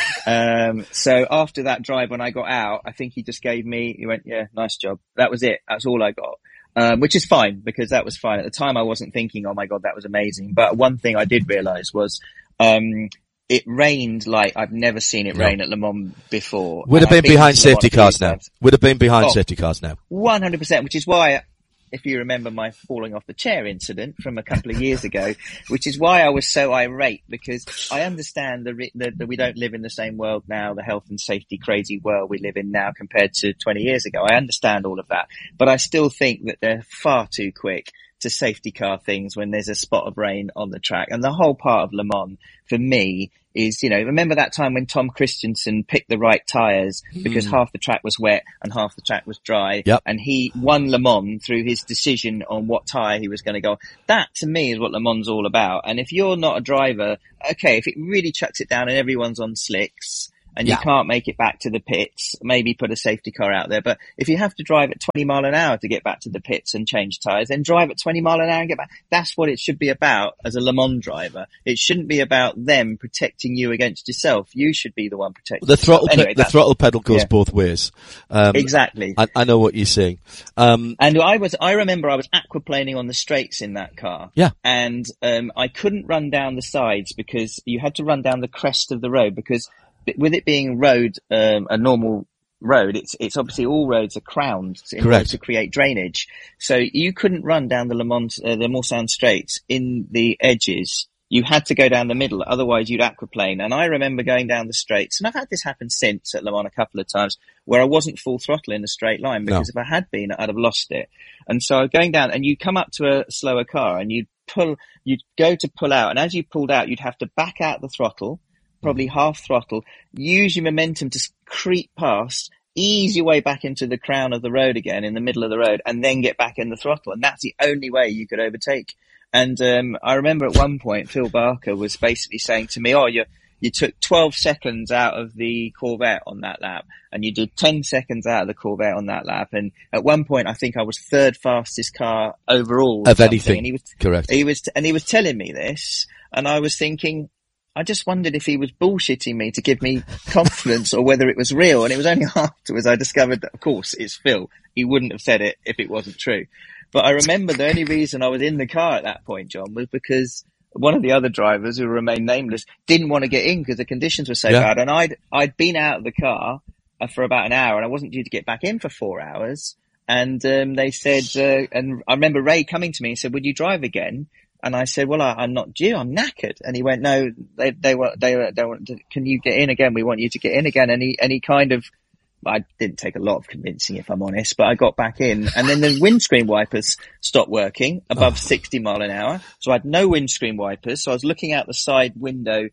Speaker 1: um, so after that drive, when I got out, I think he just gave me, he went, yeah, nice job. That was it. That's all I got. Um, which is fine, because that was fine. At the time, I wasn't thinking, oh my God, that was amazing. But one thing I did realize was, um, it rained like I've never seen it no. rain at Le Mans before.
Speaker 2: Would have been behind safety cars now. Would have been behind safety cars now.
Speaker 1: one hundred percent, which is why, if you remember my falling off the chair incident from a couple of years ago, which is why I was so irate, because I understand that the, the, we don't live in the same world now, the health and safety crazy world we live in now compared to twenty years ago. I understand all of that, but I still think that they're far too quick to safety car things when there's a spot of rain on the track. And the whole part of Le Mans, for me, is, you know, remember that time when Tom Christensen picked the right tyres because mm. half the track was wet and half the track was dry,
Speaker 2: yep.
Speaker 1: and he won Le Mans through his decision on what tyre he was going to go. That, to me, is what Le Mans is all about. And if you're not a driver, okay, if it really chucks it down and everyone's on slicks, and you yeah. can't make it back to the pits, maybe put a safety car out there. But if you have to drive at twenty mile an hour to get back to the pits and change tyres, then drive at twenty mile an hour and get back. That's what it should be about as a Le Mans driver. It shouldn't be about them protecting you against yourself. You should be the one protecting
Speaker 2: the throttle.
Speaker 1: yourself. Anyway,
Speaker 2: the throttle pedal goes yeah. both ways. Um,
Speaker 1: exactly.
Speaker 2: I, I know what you're saying. Um,
Speaker 1: and I was, I remember I was aquaplaning on the straights in that car.
Speaker 2: Yeah.
Speaker 1: And, um, I couldn't run down the sides because you had to run down the crest of the road, because with it being road, um, a normal road, it's, it's obviously all roads are crowned in order to create drainage. So you couldn't run down the Le Mans, uh, the Mulsanne straights in the edges. You had to go down the middle, otherwise you'd aquaplane. And I remember going down the straights, and I've had this happen since at Le Mans a couple of times, where I wasn't full throttle in a straight line, because no. if I had been, I'd have lost it. And so going down, and you come up to a slower car and you'd pull, you'd go to pull out, and as you pulled out, you'd have to back out the throttle, probably half throttle, use your momentum to creep past, ease your way back into the crown of the road again in the middle of the road, and then get back in the throttle. And that's the only way you could overtake. And um I remember at one point Phil Barker was basically saying to me, oh, you you took twelve seconds out of the Corvette on that lap, and you did ten seconds out of the Corvette on that lap. And at one point, I think I was third fastest car overall
Speaker 2: of anything.
Speaker 1: And he was
Speaker 2: correct.
Speaker 1: He was, and he was telling me this, and I was thinking, I just wondered if he was bullshitting me to give me confidence or whether it was real. And it was only afterwards I discovered that, of course, it's Phil. He wouldn't have said it if it wasn't true. But I remember the only reason I was in the car at that point, John, was because one of the other drivers, who remained nameless, didn't want to get in because the conditions were so yeah. bad. And I'd, I'd been out of the car uh, for about an hour, and I wasn't due to get back in for four hours. And, um, they said, uh, and I remember Ray coming to me and said, would you drive again? And I said, well, I, I'm not due. I'm knackered. And he went, no, they, they were, they were, they want to, can you get in again? We want you to get in again. And he, and he kind of, I didn't take a lot of convincing, if I'm honest, but I got back in. And then the windscreen wipers stopped working above oh. sixty mile an hour. So I had no windscreen wipers. So I was looking out the side window,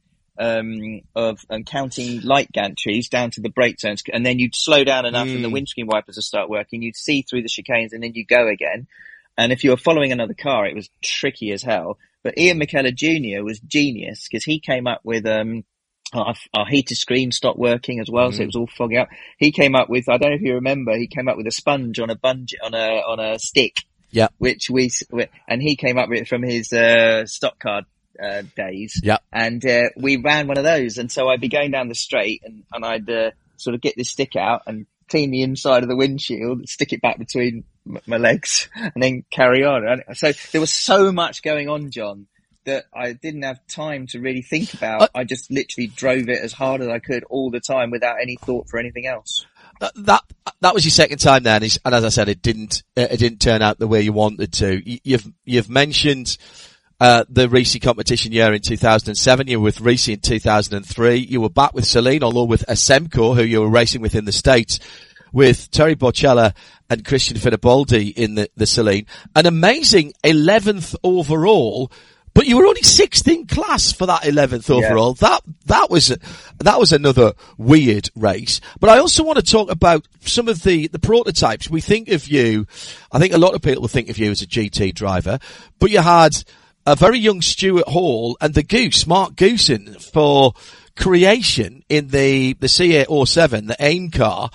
Speaker 1: um, of, and counting light gantries down to the brake zones. And then you'd slow down enough mm. and the windscreen wipers would start working. You'd see through the chicanes, and then you go again. And if you were following another car, it was tricky as hell. But Ian McKellar Junior was genius, because he came up with, um, our, our heater screen stopped working as well. Mm. So it was all foggy up. He came up with, I don't know if you remember, he came up with a sponge on a bunge, on a, on a stick.
Speaker 2: Yeah.
Speaker 1: Which we, and he came up with it from his, uh, stock car, uh, days.
Speaker 2: Yeah.
Speaker 1: And, uh, we ran one of those. And so I'd be going down the straight, and, and I'd, uh, sort of get this stick out and clean the inside of the windshield, stick it back between my legs, and then carry on. So there was so much going on, John, that I didn't have time to really think about. Uh, I just literally drove it as hard as I could all the time without any thought for anything else.
Speaker 2: That that was your second time then, and as I said, it didn't it didn't turn out the way you wanted to. You've you've mentioned uh the Risi competition year in two thousand seven. You were with Risi in two thousand three. You were back with Saleen, although with Asemco, who you were racing with in the States, with Terry Boccella and Christian Fittipaldi in the, the Saleen. An amazing eleventh overall, but you were only sixth in class for that eleventh overall. Yeah. That, that was, that was another weird race. But I also want to talk about some of the, the prototypes. We think of you, I think a lot of people think of you as a G T driver, but you had a very young Stuart Hall and the Goose, Mark Goosen, for creation in the, the C eight oh seven, the AIM car,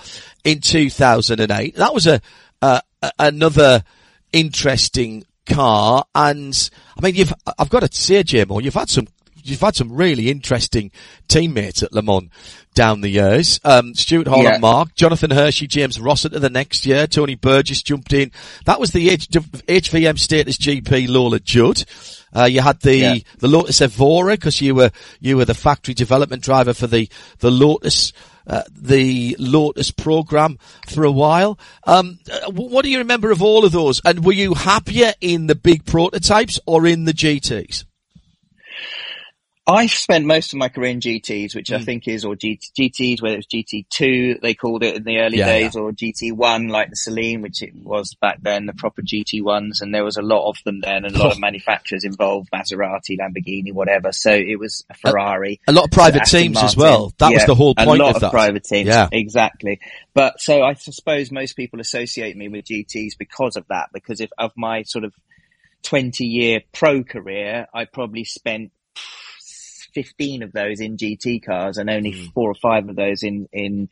Speaker 2: in two thousand eight. That was a, uh, another interesting car. And I mean, you've, I've got to say, J Mo, you've had some, you've had some really interesting teammates at Le Mans down the years. Um, Stuart Hall
Speaker 1: Yeah.
Speaker 2: and Mark, Jonathan Hershey, James Rossiter the next year, Tony Burgess jumped in. That was the H- HVM status G P Lola Judd. Uh, you had the,
Speaker 1: Yeah.
Speaker 2: the Lotus Evora, because you were, you were the factory development driver for the, the Lotus, uh, the Lotus program for a while. Um, uh, what do you remember of all of those? And were you happier in the big prototypes or in the G Ts?
Speaker 1: I've spent most of my career in G Ts, which
Speaker 2: Mm.
Speaker 1: I think is, or G- GTs, whether it's G T two, they called it in the early
Speaker 2: Yeah,
Speaker 1: days, or G T one, like the Celine, which it was back then, the proper G T ones, and there was a lot of them then, and a lot of manufacturers involved, Maserati, Lamborghini, whatever, so it was a Ferrari.
Speaker 2: A lot of private
Speaker 1: Aston
Speaker 2: teams as
Speaker 1: Martin.
Speaker 2: well. That was
Speaker 1: Yeah,
Speaker 2: the whole point
Speaker 1: a lot
Speaker 2: of that.
Speaker 1: private teams,
Speaker 2: Yeah.
Speaker 1: exactly. But, so I suppose most people associate me with G Ts because of that, because if, of my sort of twenty year pro career, I probably spent fifteen of those in G T cars and only
Speaker 2: Mm.
Speaker 1: four or five of those in, in,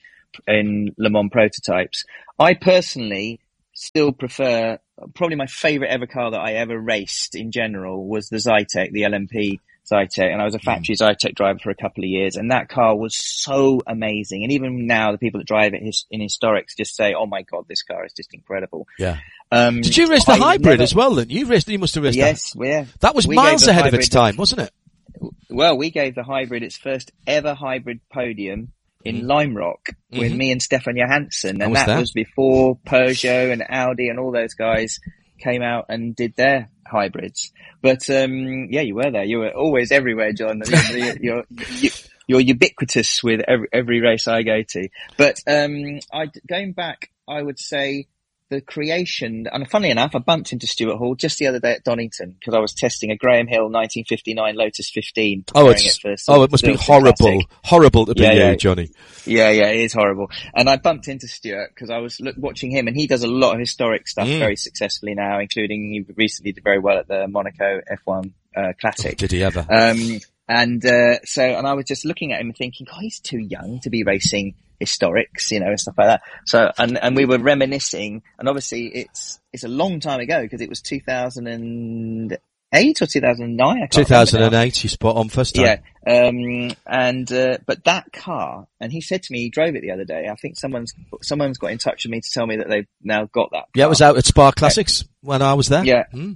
Speaker 1: in Le Mans prototypes. I personally still prefer, probably my favorite ever car that I ever raced in general was the Zytek, the L M P Zytek. And I was a factory mm. Zytek driver for a couple of years, and that car was so amazing. And even now the people that drive it his, in historics just say, oh my God, this car is just incredible.
Speaker 2: Yeah.
Speaker 1: Um,
Speaker 2: Did you race the
Speaker 1: I
Speaker 2: hybrid
Speaker 1: never,
Speaker 2: as well then? You raced, you must have raced
Speaker 1: yes,
Speaker 2: that.
Speaker 1: yeah.
Speaker 2: That was
Speaker 1: we
Speaker 2: miles ahead of its
Speaker 1: hybrid,
Speaker 2: time, wasn't it?
Speaker 1: Well, we gave the hybrid its first ever hybrid podium in mm. Lime Rock mm-hmm. with me and Stefan Johansson, and was that there. was before Peugeot and Audi and all those guys came out and did their hybrids. But um yeah, you were there. You were always everywhere, John. you're, you're, you're ubiquitous with every, every race I go to. But um I going back, I would say the creation, and funnily enough, I bumped into Stuart Hall just the other day at Donington because I was testing a Graham Hill nineteen fifty-nine Lotus fifteen.
Speaker 2: Oh, it's, it oh, it must be horrible, classic. horrible to be
Speaker 1: yeah,
Speaker 2: you,
Speaker 1: yeah.
Speaker 2: Johnny.
Speaker 1: Yeah, yeah, it is horrible. And I bumped into Stuart because I was look, watching him, and he does a lot of historic stuff mm. very successfully now, including he recently did very well at the Monaco F one uh, Classic.
Speaker 2: Oh, did he ever?
Speaker 1: Um, and uh, so, and I was just looking at him and thinking, God, he's too young to be racing historics, you know, and stuff like that. So, and, and we were reminiscing, and obviously it's, it's a long time ago because it was two thousand eight or two thousand nine.
Speaker 2: two thousand eight, you spot on first time.
Speaker 1: Yeah. Um, and, uh, but that car, and he said to me, he drove it the other day. I think someone's, someone's got in touch with me to tell me that they've now got that car.
Speaker 2: Yeah, it was out at Spa Classics yeah. when I was there.
Speaker 1: Yeah.
Speaker 2: Hmm.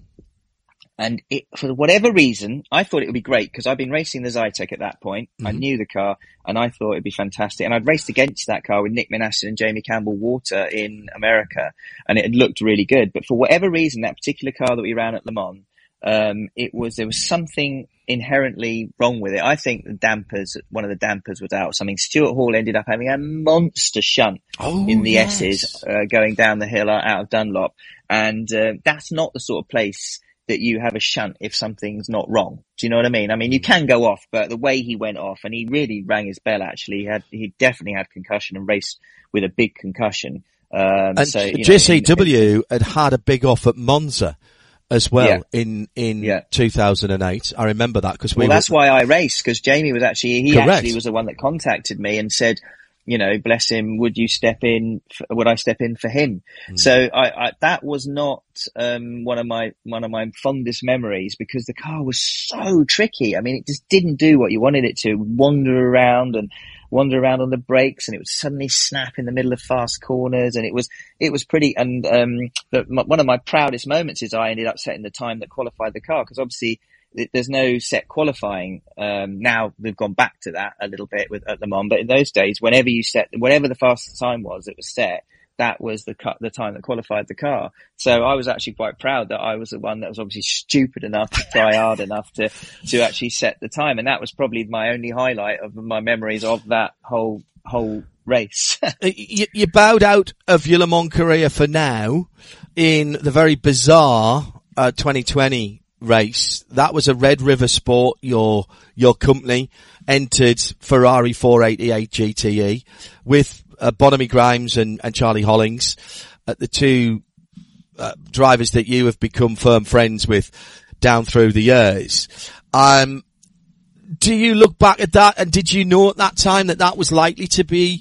Speaker 1: And it, for whatever reason, I thought it would be great because I'd been racing the Zytek at that point. Mm-hmm. I knew the car and I thought it'd be fantastic. And I'd raced against that car with Nick Minastan and Jamie Campbell Water in America, and it had looked really good. But for whatever reason, that particular car that we ran at Le Mans, um, it was, there was something inherently wrong with it. I think the dampers, one of the dampers was out or something. Stuart Hall ended up having a monster shunt
Speaker 2: oh,
Speaker 1: in the
Speaker 2: yes.
Speaker 1: S's, uh, going down the hill out of Dunlop. And, uh, that's not the sort of place that you have a shunt if something's not wrong. Do you know what I mean? I mean, you can go off, but the way he went off, and he really rang his bell actually, he had, he definitely had concussion and raced with a big concussion. Um,
Speaker 2: and
Speaker 1: so, you
Speaker 2: J C W
Speaker 1: know,
Speaker 2: had had a big off at Monza as well
Speaker 1: yeah.
Speaker 2: in, in
Speaker 1: yeah.
Speaker 2: two thousand eight. I remember that because we
Speaker 1: Well,
Speaker 2: were...
Speaker 1: that's why I raced, because Jamie was actually, he
Speaker 2: Correct.
Speaker 1: actually was the one that contacted me and said, you know, bless him, would you step in, for, would I step in for him? Mm. So I, I, that was not, um, one of my, one of my fondest memories because the car was so tricky. I mean, it just didn't do what you wanted it to, wander around and wander around on the brakes, and it would suddenly snap in the middle of fast corners, and it was, it was pretty, and, um, but my, one of my proudest moments is I ended up setting the time that qualified the car, because obviously, there's no set qualifying. Um, now they've gone back to that a little bit with at Le Mans, but in those days, whenever you set, whatever the fastest time was, it was set. That was the cut, the time that qualified the car. So I was actually quite proud that I was the one that was obviously stupid enough to try hard enough to, to actually set the time. And that was probably my only highlight of my memories of that whole, whole race.
Speaker 2: you, you bowed out of your Le Mans career for now in the very bizarre, uh, twenty twenty race. That was a Red River Sport, your, your company entered Ferrari four eighty-eight G T E with uh, Bonamy Grimes and, and Charlie Hollings, uh, the two uh, drivers that you have become firm friends with down through the years. Um, do you look back at that, and did you know at that time that that was likely to be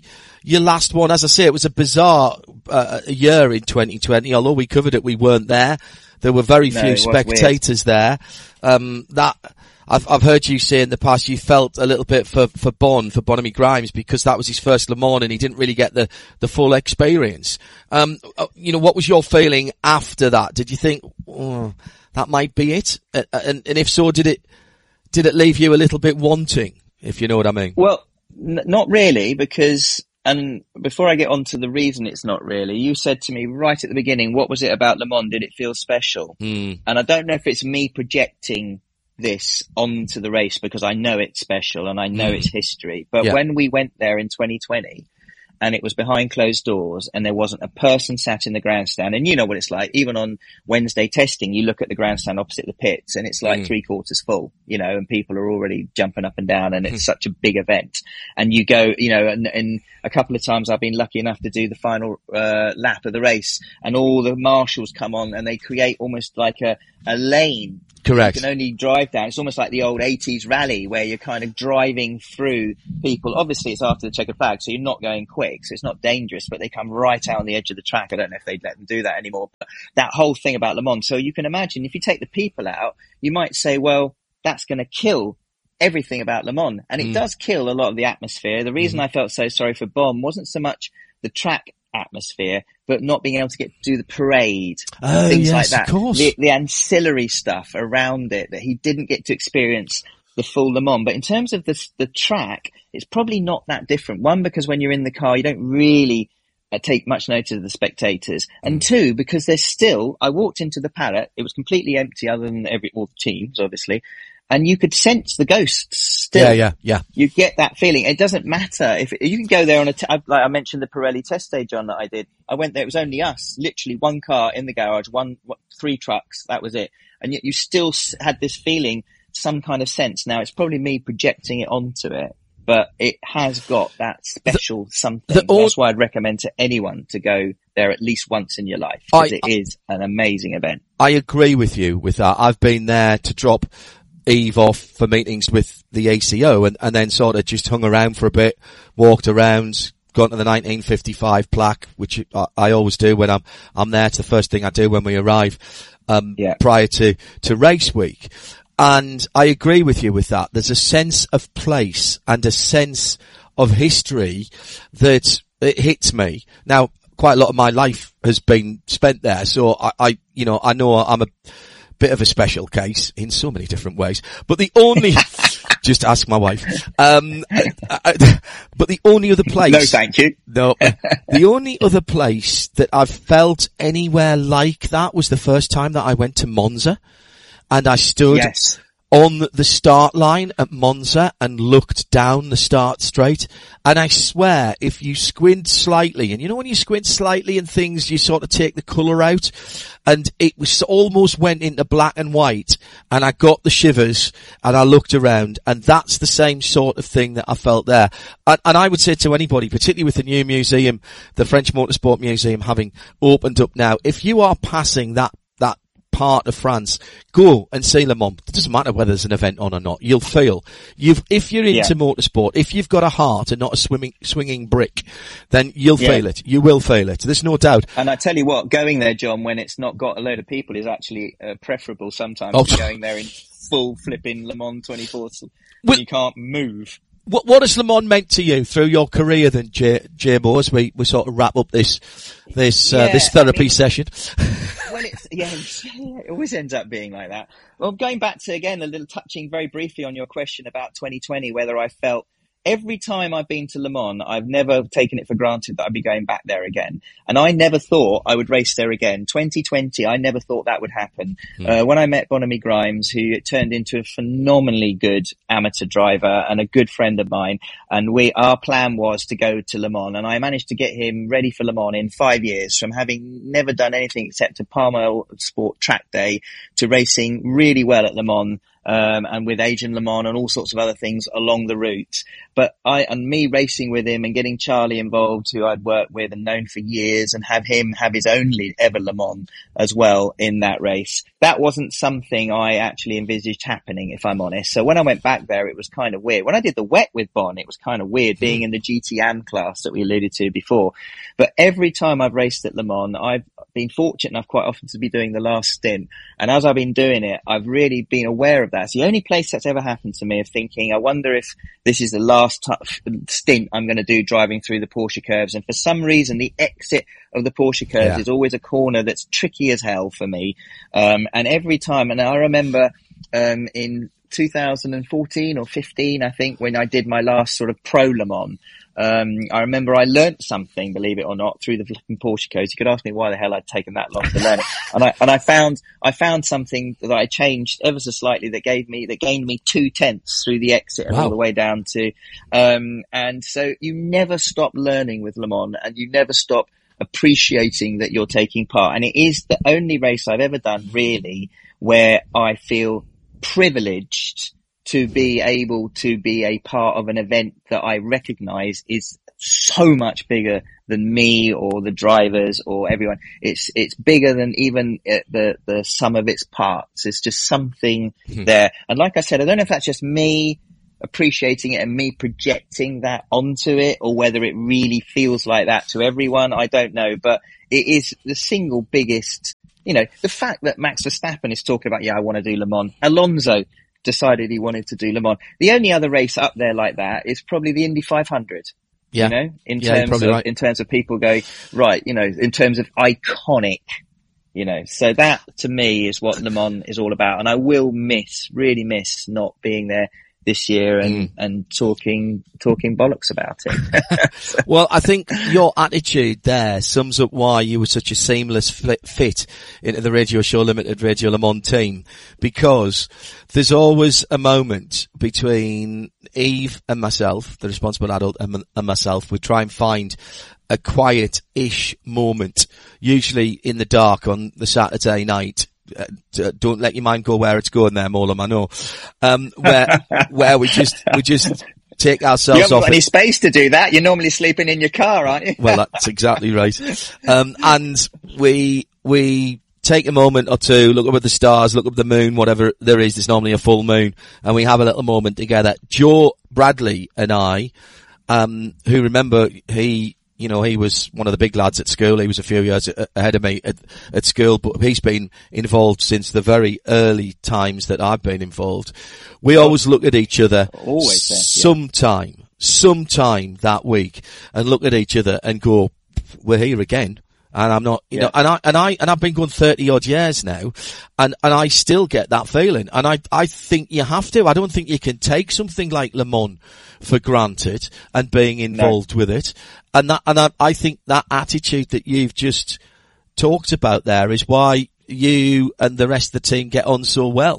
Speaker 2: your last one. As I say, it was a bizarre uh, year in twenty twenty. Although we covered it, we weren't there. There were very
Speaker 1: No,
Speaker 2: few
Speaker 1: it was
Speaker 2: spectators there. Um, that I've, I've heard you say in the past you felt a little bit for, for Bon, for Bonamy Grimes, because that was his first Le Mans and he didn't really get the, the full experience. Um, you know, what was your feeling after that? Did you think, oh, that might be it? Uh, and, and if so, did it, did it leave you a little bit wanting, if you know what I mean?
Speaker 1: Well, n- not really, because, and before I get on to the reason it's not really, you said to me right at the beginning, what was it about Le Mans? Did it feel special?
Speaker 2: Mm.
Speaker 1: And I don't know if it's me projecting this onto the race because I know it's special and I know mm. it's history. But
Speaker 2: yeah.
Speaker 1: when we went there in twenty twenty and it was behind closed doors and there wasn't a person sat in the grandstand, and you know what it's like, even on Wednesday testing, you look at the grandstand opposite the pits and it's like mm. three quarters full, you know, and people are already jumping up and down and it's mm. such a big event. And you go, you know, and, and a couple of times I've been lucky enough to do the final uh, lap of the race and all the marshals come on and they create almost like a, a lane.
Speaker 2: Correct.
Speaker 1: You can only drive down. It's almost like the old eighties rally where you're kind of driving through people. Obviously, it's after the checkered flag, so you're not going quick, so it's not dangerous, but they come right out on the edge of the track. I don't know if they'd let them do that anymore. But that whole thing about Le Mans. So you can imagine if you take the people out, you might say, well, that's going to kill everything about Le Mans. And it mm. does kill a lot of the atmosphere. The reason mm. I felt so sorry for Bon wasn't so much the track atmosphere, but not being able to get to do the parade,
Speaker 2: oh,
Speaker 1: things
Speaker 2: yes,
Speaker 1: like that,
Speaker 2: of course.
Speaker 1: The, the ancillary stuff around it that he didn't get to experience the full Le Mans. But in terms of the the track, it's probably not that different. One, because when you're in the car, you don't really uh, take much notice of the spectators, and
Speaker 2: mm.
Speaker 1: two, because there's still. I walked into the paddock; it was completely empty, other than every all the teams, obviously. And you could sense the ghosts still.
Speaker 2: Yeah, yeah, yeah.
Speaker 1: You get that feeling. It doesn't matter if you can go there on a, t- like I mentioned the Pirelli test day, John, that I did. I went there. It was only us, literally one car in the garage, one, what, three trucks. That was it. And yet you still had this feeling, some kind of sense. Now it's probably me projecting it onto it, but it has got that special the, something. The, all, That's why I'd recommend to anyone to go there at least once in your life, because it is an amazing event.
Speaker 2: I agree with you with that. I've been there to drop Eve off for meetings with the A C O and, and then sort of just hung around for a bit, walked around, gone to the nineteen fifty-five plaque, which I, I always do when I'm, I'm there. It's the first thing I do when we arrive, um, yeah. prior to, to race week. And I agree with you with that. There's a sense of place and a sense of history that it hits me. Now, quite a lot of my life has been spent there. So I, I you know, I know I'm a, bit of a special case in so many different ways, but the only, just ask my wife, um, uh, uh, but the only other place.
Speaker 1: No, thank you.
Speaker 2: No, the only other place that I've felt anywhere like that was the first time that I went to Monza and I stood
Speaker 1: yes.
Speaker 2: on the start line at Monza and looked down the start straight. And I swear, if you squint slightly, and you know when you squint slightly and things, you sort of take the colour out, and it was almost went into black and white, and I got the shivers, and I looked around, and that's the same sort of thing that I felt there. And, and I would say to anybody, particularly with the new museum, the French Motorsport Museum having opened up now, if you are passing that that part of France, go and see Le Mans. It doesn't matter whether there's an event on or not. You'll feel you've if you're into yeah. motorsport, if you've got a heart and not a swimming swinging brick, then you'll yeah. feel it. You will feel it. There's no doubt.
Speaker 1: And I tell you what, going there, John, when it's not got a load of people, is actually uh, preferable sometimes oh. to going there in full flipping Le Mans twenty-four. When you can't move.
Speaker 2: What, what has Le Mans meant to you through your career then, J, J Mo, as we, we sort of wrap up this, this, uh,
Speaker 1: yeah,
Speaker 2: this therapy
Speaker 1: I mean,
Speaker 2: session?
Speaker 1: Well, it's, yeah, yeah, it always ends up being like that. Well, going back to, again, a little touching very briefly on your question about twenty twenty, whether I felt every time I've been to Le Mans, I've never taken it for granted that I'd be going back there again. And I never thought I would race there again. twenty twenty, I never thought that would happen. Mm. Uh, when I met Bonamy Grimes, who turned into a phenomenally good amateur driver and a good friend of mine, and we, our plan was to go to Le Mans, and I managed to get him ready for Le Mans in five years, from having never done anything except a Palmer Sport track day to racing really well at Le Mans. um, and with Adrian Le Mans and all sorts of other things along the route. But I, and me racing with him and getting Charlie involved, who I'd worked with and known for years, and have him have his only ever Le Mans as well in that race. That wasn't something I actually envisaged happening, if I'm honest. So when I went back there, it was kind of weird. When I did the wet with Bon, it was kind of weird being in the G T A M class that we alluded to before. But every time I've raced at Le Mans, I've been fortunate enough quite often to be doing the last stint. And as I've been doing it, I've really been aware of that. It's the only place that's ever happened to me of thinking, I wonder if this is the last t- stint I'm going to do driving through the Porsche curves. And for some reason, the exit of the Porsche curves yeah. is always a corner that's tricky as hell for me. Um, and every time, and I remember, um, in two thousand fourteen or fifteen, I think, when I did my last sort of pro Le Mans, um, I remember I learnt something, believe it or not, through the flipping Porsche codes. You could ask me why the hell I'd taken that long to learn it. And I, and I found, I found something that I changed ever so slightly that gave me, that gained me two tenths through the exit and wow. all the way down to, um, and so you never stop learning with Le Mans, and you never stop appreciating that you're taking part. And it is the only race I've ever done really where I feel privileged to be able to be a part of an event that I recognize is so much bigger than me or the drivers or everyone. It's, it's bigger than even the, the sum of its parts. It's just something mm-hmm. there. And like I said, I don't know if that's just me appreciating it and me projecting that onto it, or whether it really feels like that to everyone. I don't know, but it is the single biggest, you know, the fact that Max Verstappen is talking about, yeah, I want to do Le Mans. Alonso decided he wanted to do Le Mans. The only other race up there like that is probably the Indy five hundred. Yeah. You know, in yeah, terms of, right. in terms of people going, right, you know, in terms of iconic, you know, so that to me is what Le Mans is all about. And I will miss, really miss not being there this year and, mm. and talking, talking bollocks about it.
Speaker 2: Well, I think your attitude there sums up why you were such a seamless fit into the Radio Show Limited Radio Le Mans team, because there's always a moment between Eve and myself, the responsible adult, and, and myself. We try and find a quiet-ish moment, usually in the dark on the Saturday night. Uh, don't let your mind go where it's going there, Molam, I know. Um, where, where we just, we just take ourselves
Speaker 1: off. You haven't
Speaker 2: off
Speaker 1: got any space to do that. You're normally sleeping in your car, aren't you?
Speaker 2: Well, that's exactly right. Um, and we, we take a moment or two, look up at the stars, look up at the moon, whatever there is. There's normally a full moon, and we have a little moment together. Joe Bradley and I, um, who remember he, you know, he was one of the big lads at school. He was a few years ahead of me at, at school, but he's been involved since the very early times that I've been involved. We always look at each other
Speaker 1: always there, yeah.
Speaker 2: sometime, sometime that week, and look at each other and go, we're here again. And I'm not, you yeah. know, and I, and I, and I've been going thirty odd years now, and, and I still get that feeling. And I, I think you have to. I don't think you can take something like Le Mans for granted and being involved no. with it. And that, and I, I think that attitude that you've just talked about there is why you and the rest of the team get on so well.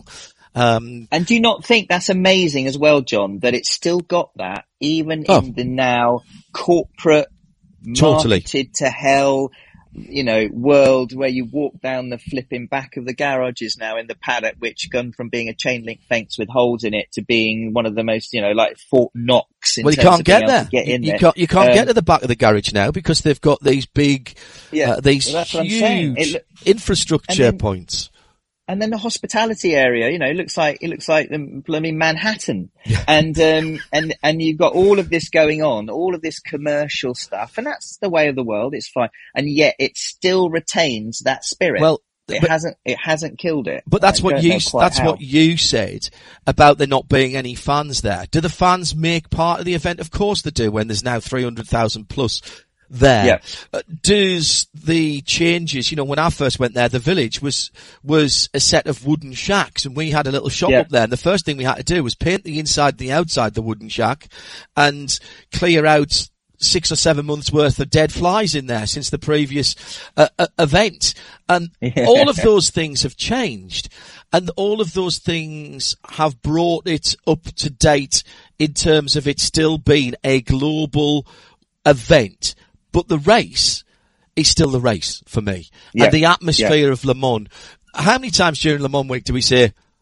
Speaker 2: Um,
Speaker 1: and do you not think that's amazing as well, John, that it's still got that even oh. in the now corporate,
Speaker 2: totally.
Speaker 1: marketed to hell, you know, world where you walk down the flipping back of the garages now in the paddock, which gone from being a chain link fence with holes in it to being one of the most, you know, like Fort Knox. In
Speaker 2: well, you can't get there.
Speaker 1: Get in
Speaker 2: you,
Speaker 1: there.
Speaker 2: can't, you can't
Speaker 1: um,
Speaker 2: get to the back of the garage now because they've got these big,
Speaker 1: yeah,
Speaker 2: uh, these
Speaker 1: well,
Speaker 2: huge
Speaker 1: lo-
Speaker 2: infrastructure
Speaker 1: then,
Speaker 2: points.
Speaker 1: And then the hospitality area, you know, it looks like, it looks like the blooming Manhattan.
Speaker 2: Yeah.
Speaker 1: And, um, and, and you've got all of this going on, all of this commercial stuff, and that's the way of the world. It's fine. And yet it still retains that spirit.
Speaker 2: Well,
Speaker 1: it
Speaker 2: but,
Speaker 1: hasn't, it hasn't killed it.
Speaker 2: But that's
Speaker 1: I
Speaker 2: what you, that's
Speaker 1: how.
Speaker 2: what you said about there not being any fans there. Do the fans make part of the event? Of course they do, when there's now three hundred thousand plus there.
Speaker 1: Yeah.
Speaker 2: Uh, does the changes, you know, when I first went there, the village was, was a set of wooden shacks, and we had a little shop
Speaker 1: yeah.
Speaker 2: up there, and the first thing we had to do was paint the inside and the outside the wooden shack and clear out six or seven months worth of dead flies in there since the previous uh, uh, event. And
Speaker 1: yeah.
Speaker 2: all of those things have changed, and all of those things have brought it up to date in terms of it still being a global event. But the race is still the race for me.
Speaker 1: Yeah.
Speaker 2: And the atmosphere
Speaker 1: yeah.
Speaker 2: of Le Mans. How many times during Le Mans week do we say,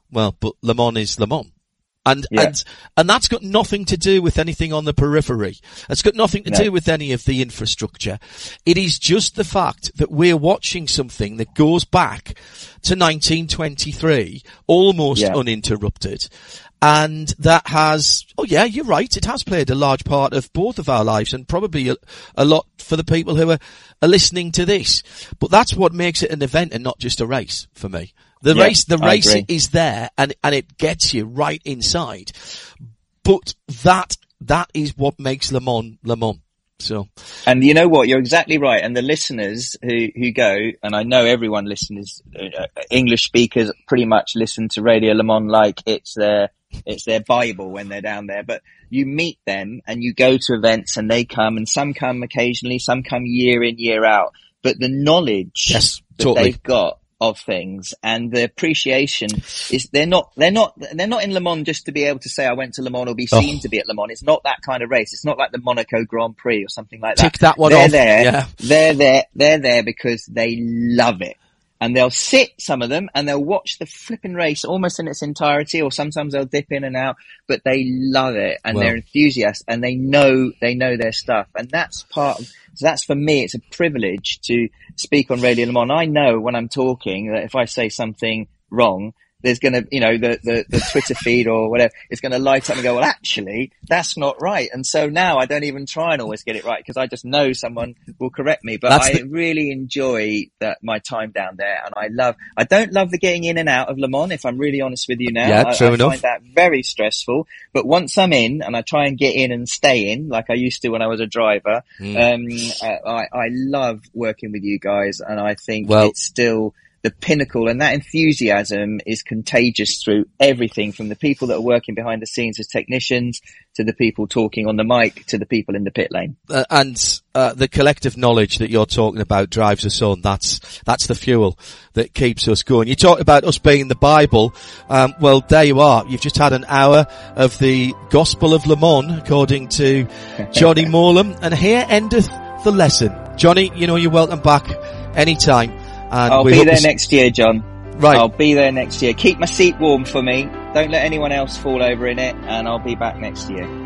Speaker 2: Well, but Le Mans is Le Mans. And,
Speaker 1: yeah.
Speaker 2: and, and that's got nothing to do with anything on the periphery. It's got nothing to
Speaker 1: no.
Speaker 2: do with any of the infrastructure. It is just the fact that we're watching something that goes back to nineteen twenty-three, almost
Speaker 1: yeah.
Speaker 2: uninterrupted. And that has, oh yeah, you're right, it has played a large part of both of our lives and probably a, a lot for the people who are, are listening to this. But that's what makes it an event and not just a race for me. The
Speaker 1: yeah,
Speaker 2: race, the race is there and, and it gets you right inside. But that, that is what makes Le Mans, Le Mans. So.
Speaker 1: And you know what? You're exactly right. And the listeners who, who go, and I know everyone listens, uh, English speakers pretty much listen to Radio Le Mans like it's their, it's their Bible when they're down there. But you meet them and you go to events and they come, and some come occasionally, some come year in, year out. But the knowledge
Speaker 2: yes,
Speaker 1: that
Speaker 2: totally.
Speaker 1: they've got of things and the appreciation is they're not they're not they're not in Le Mans just to be able to say I went to Le Mans or be seen oh. to be at Le Mans. It's not that kind of race. It's not like the Monaco Grand Prix or something like that.
Speaker 2: Tick that one
Speaker 1: they're
Speaker 2: off.
Speaker 1: There,
Speaker 2: yeah.
Speaker 1: They're there. They're there because they love it. And they'll sit, some of them, and they'll watch the flipping race almost in its entirety, or sometimes they'll dip in and out, but they love it and well. they're enthusiasts and they know, they know their stuff. And that's part of, so that's for me, it's a privilege to speak on Radio Le Mans. I know when I'm talking that if I say something wrong, there's going to, you know, the, the, the Twitter feed or whatever, it's going to light up and go, well, actually, that's not right. And so now I don't even try and always get it right because I just know someone will correct me. But that's I the... really enjoy that my time down there. And I love, I don't love the getting in and out of Le Mans, if I'm really honest with you now.
Speaker 2: Yeah, true
Speaker 1: I, I
Speaker 2: enough.
Speaker 1: find that very stressful. But once I'm in and I try and get in and stay in, like I used to when I was a driver, mm. um, I, I love working with you guys. And I think well, it's still the pinnacle, and that enthusiasm is contagious through everything from the people that are working behind the scenes as technicians to the people talking on the mic to the people in the pit lane.
Speaker 2: Uh, and uh, the collective knowledge that you're talking about drives us on. That's that's the fuel that keeps us going. You talked about us being the Bible. Um, well, there you are. You've just had an hour of the Gospel of Le Mans, according to Johnny Morlam. And here endeth the lesson. Johnny, you know you're welcome back anytime. And
Speaker 1: I'll be there next year, John.
Speaker 2: Right.
Speaker 1: I'll be there next year. Keep my seat warm for me. Don't let anyone else fall over in it, and I'll be back next year.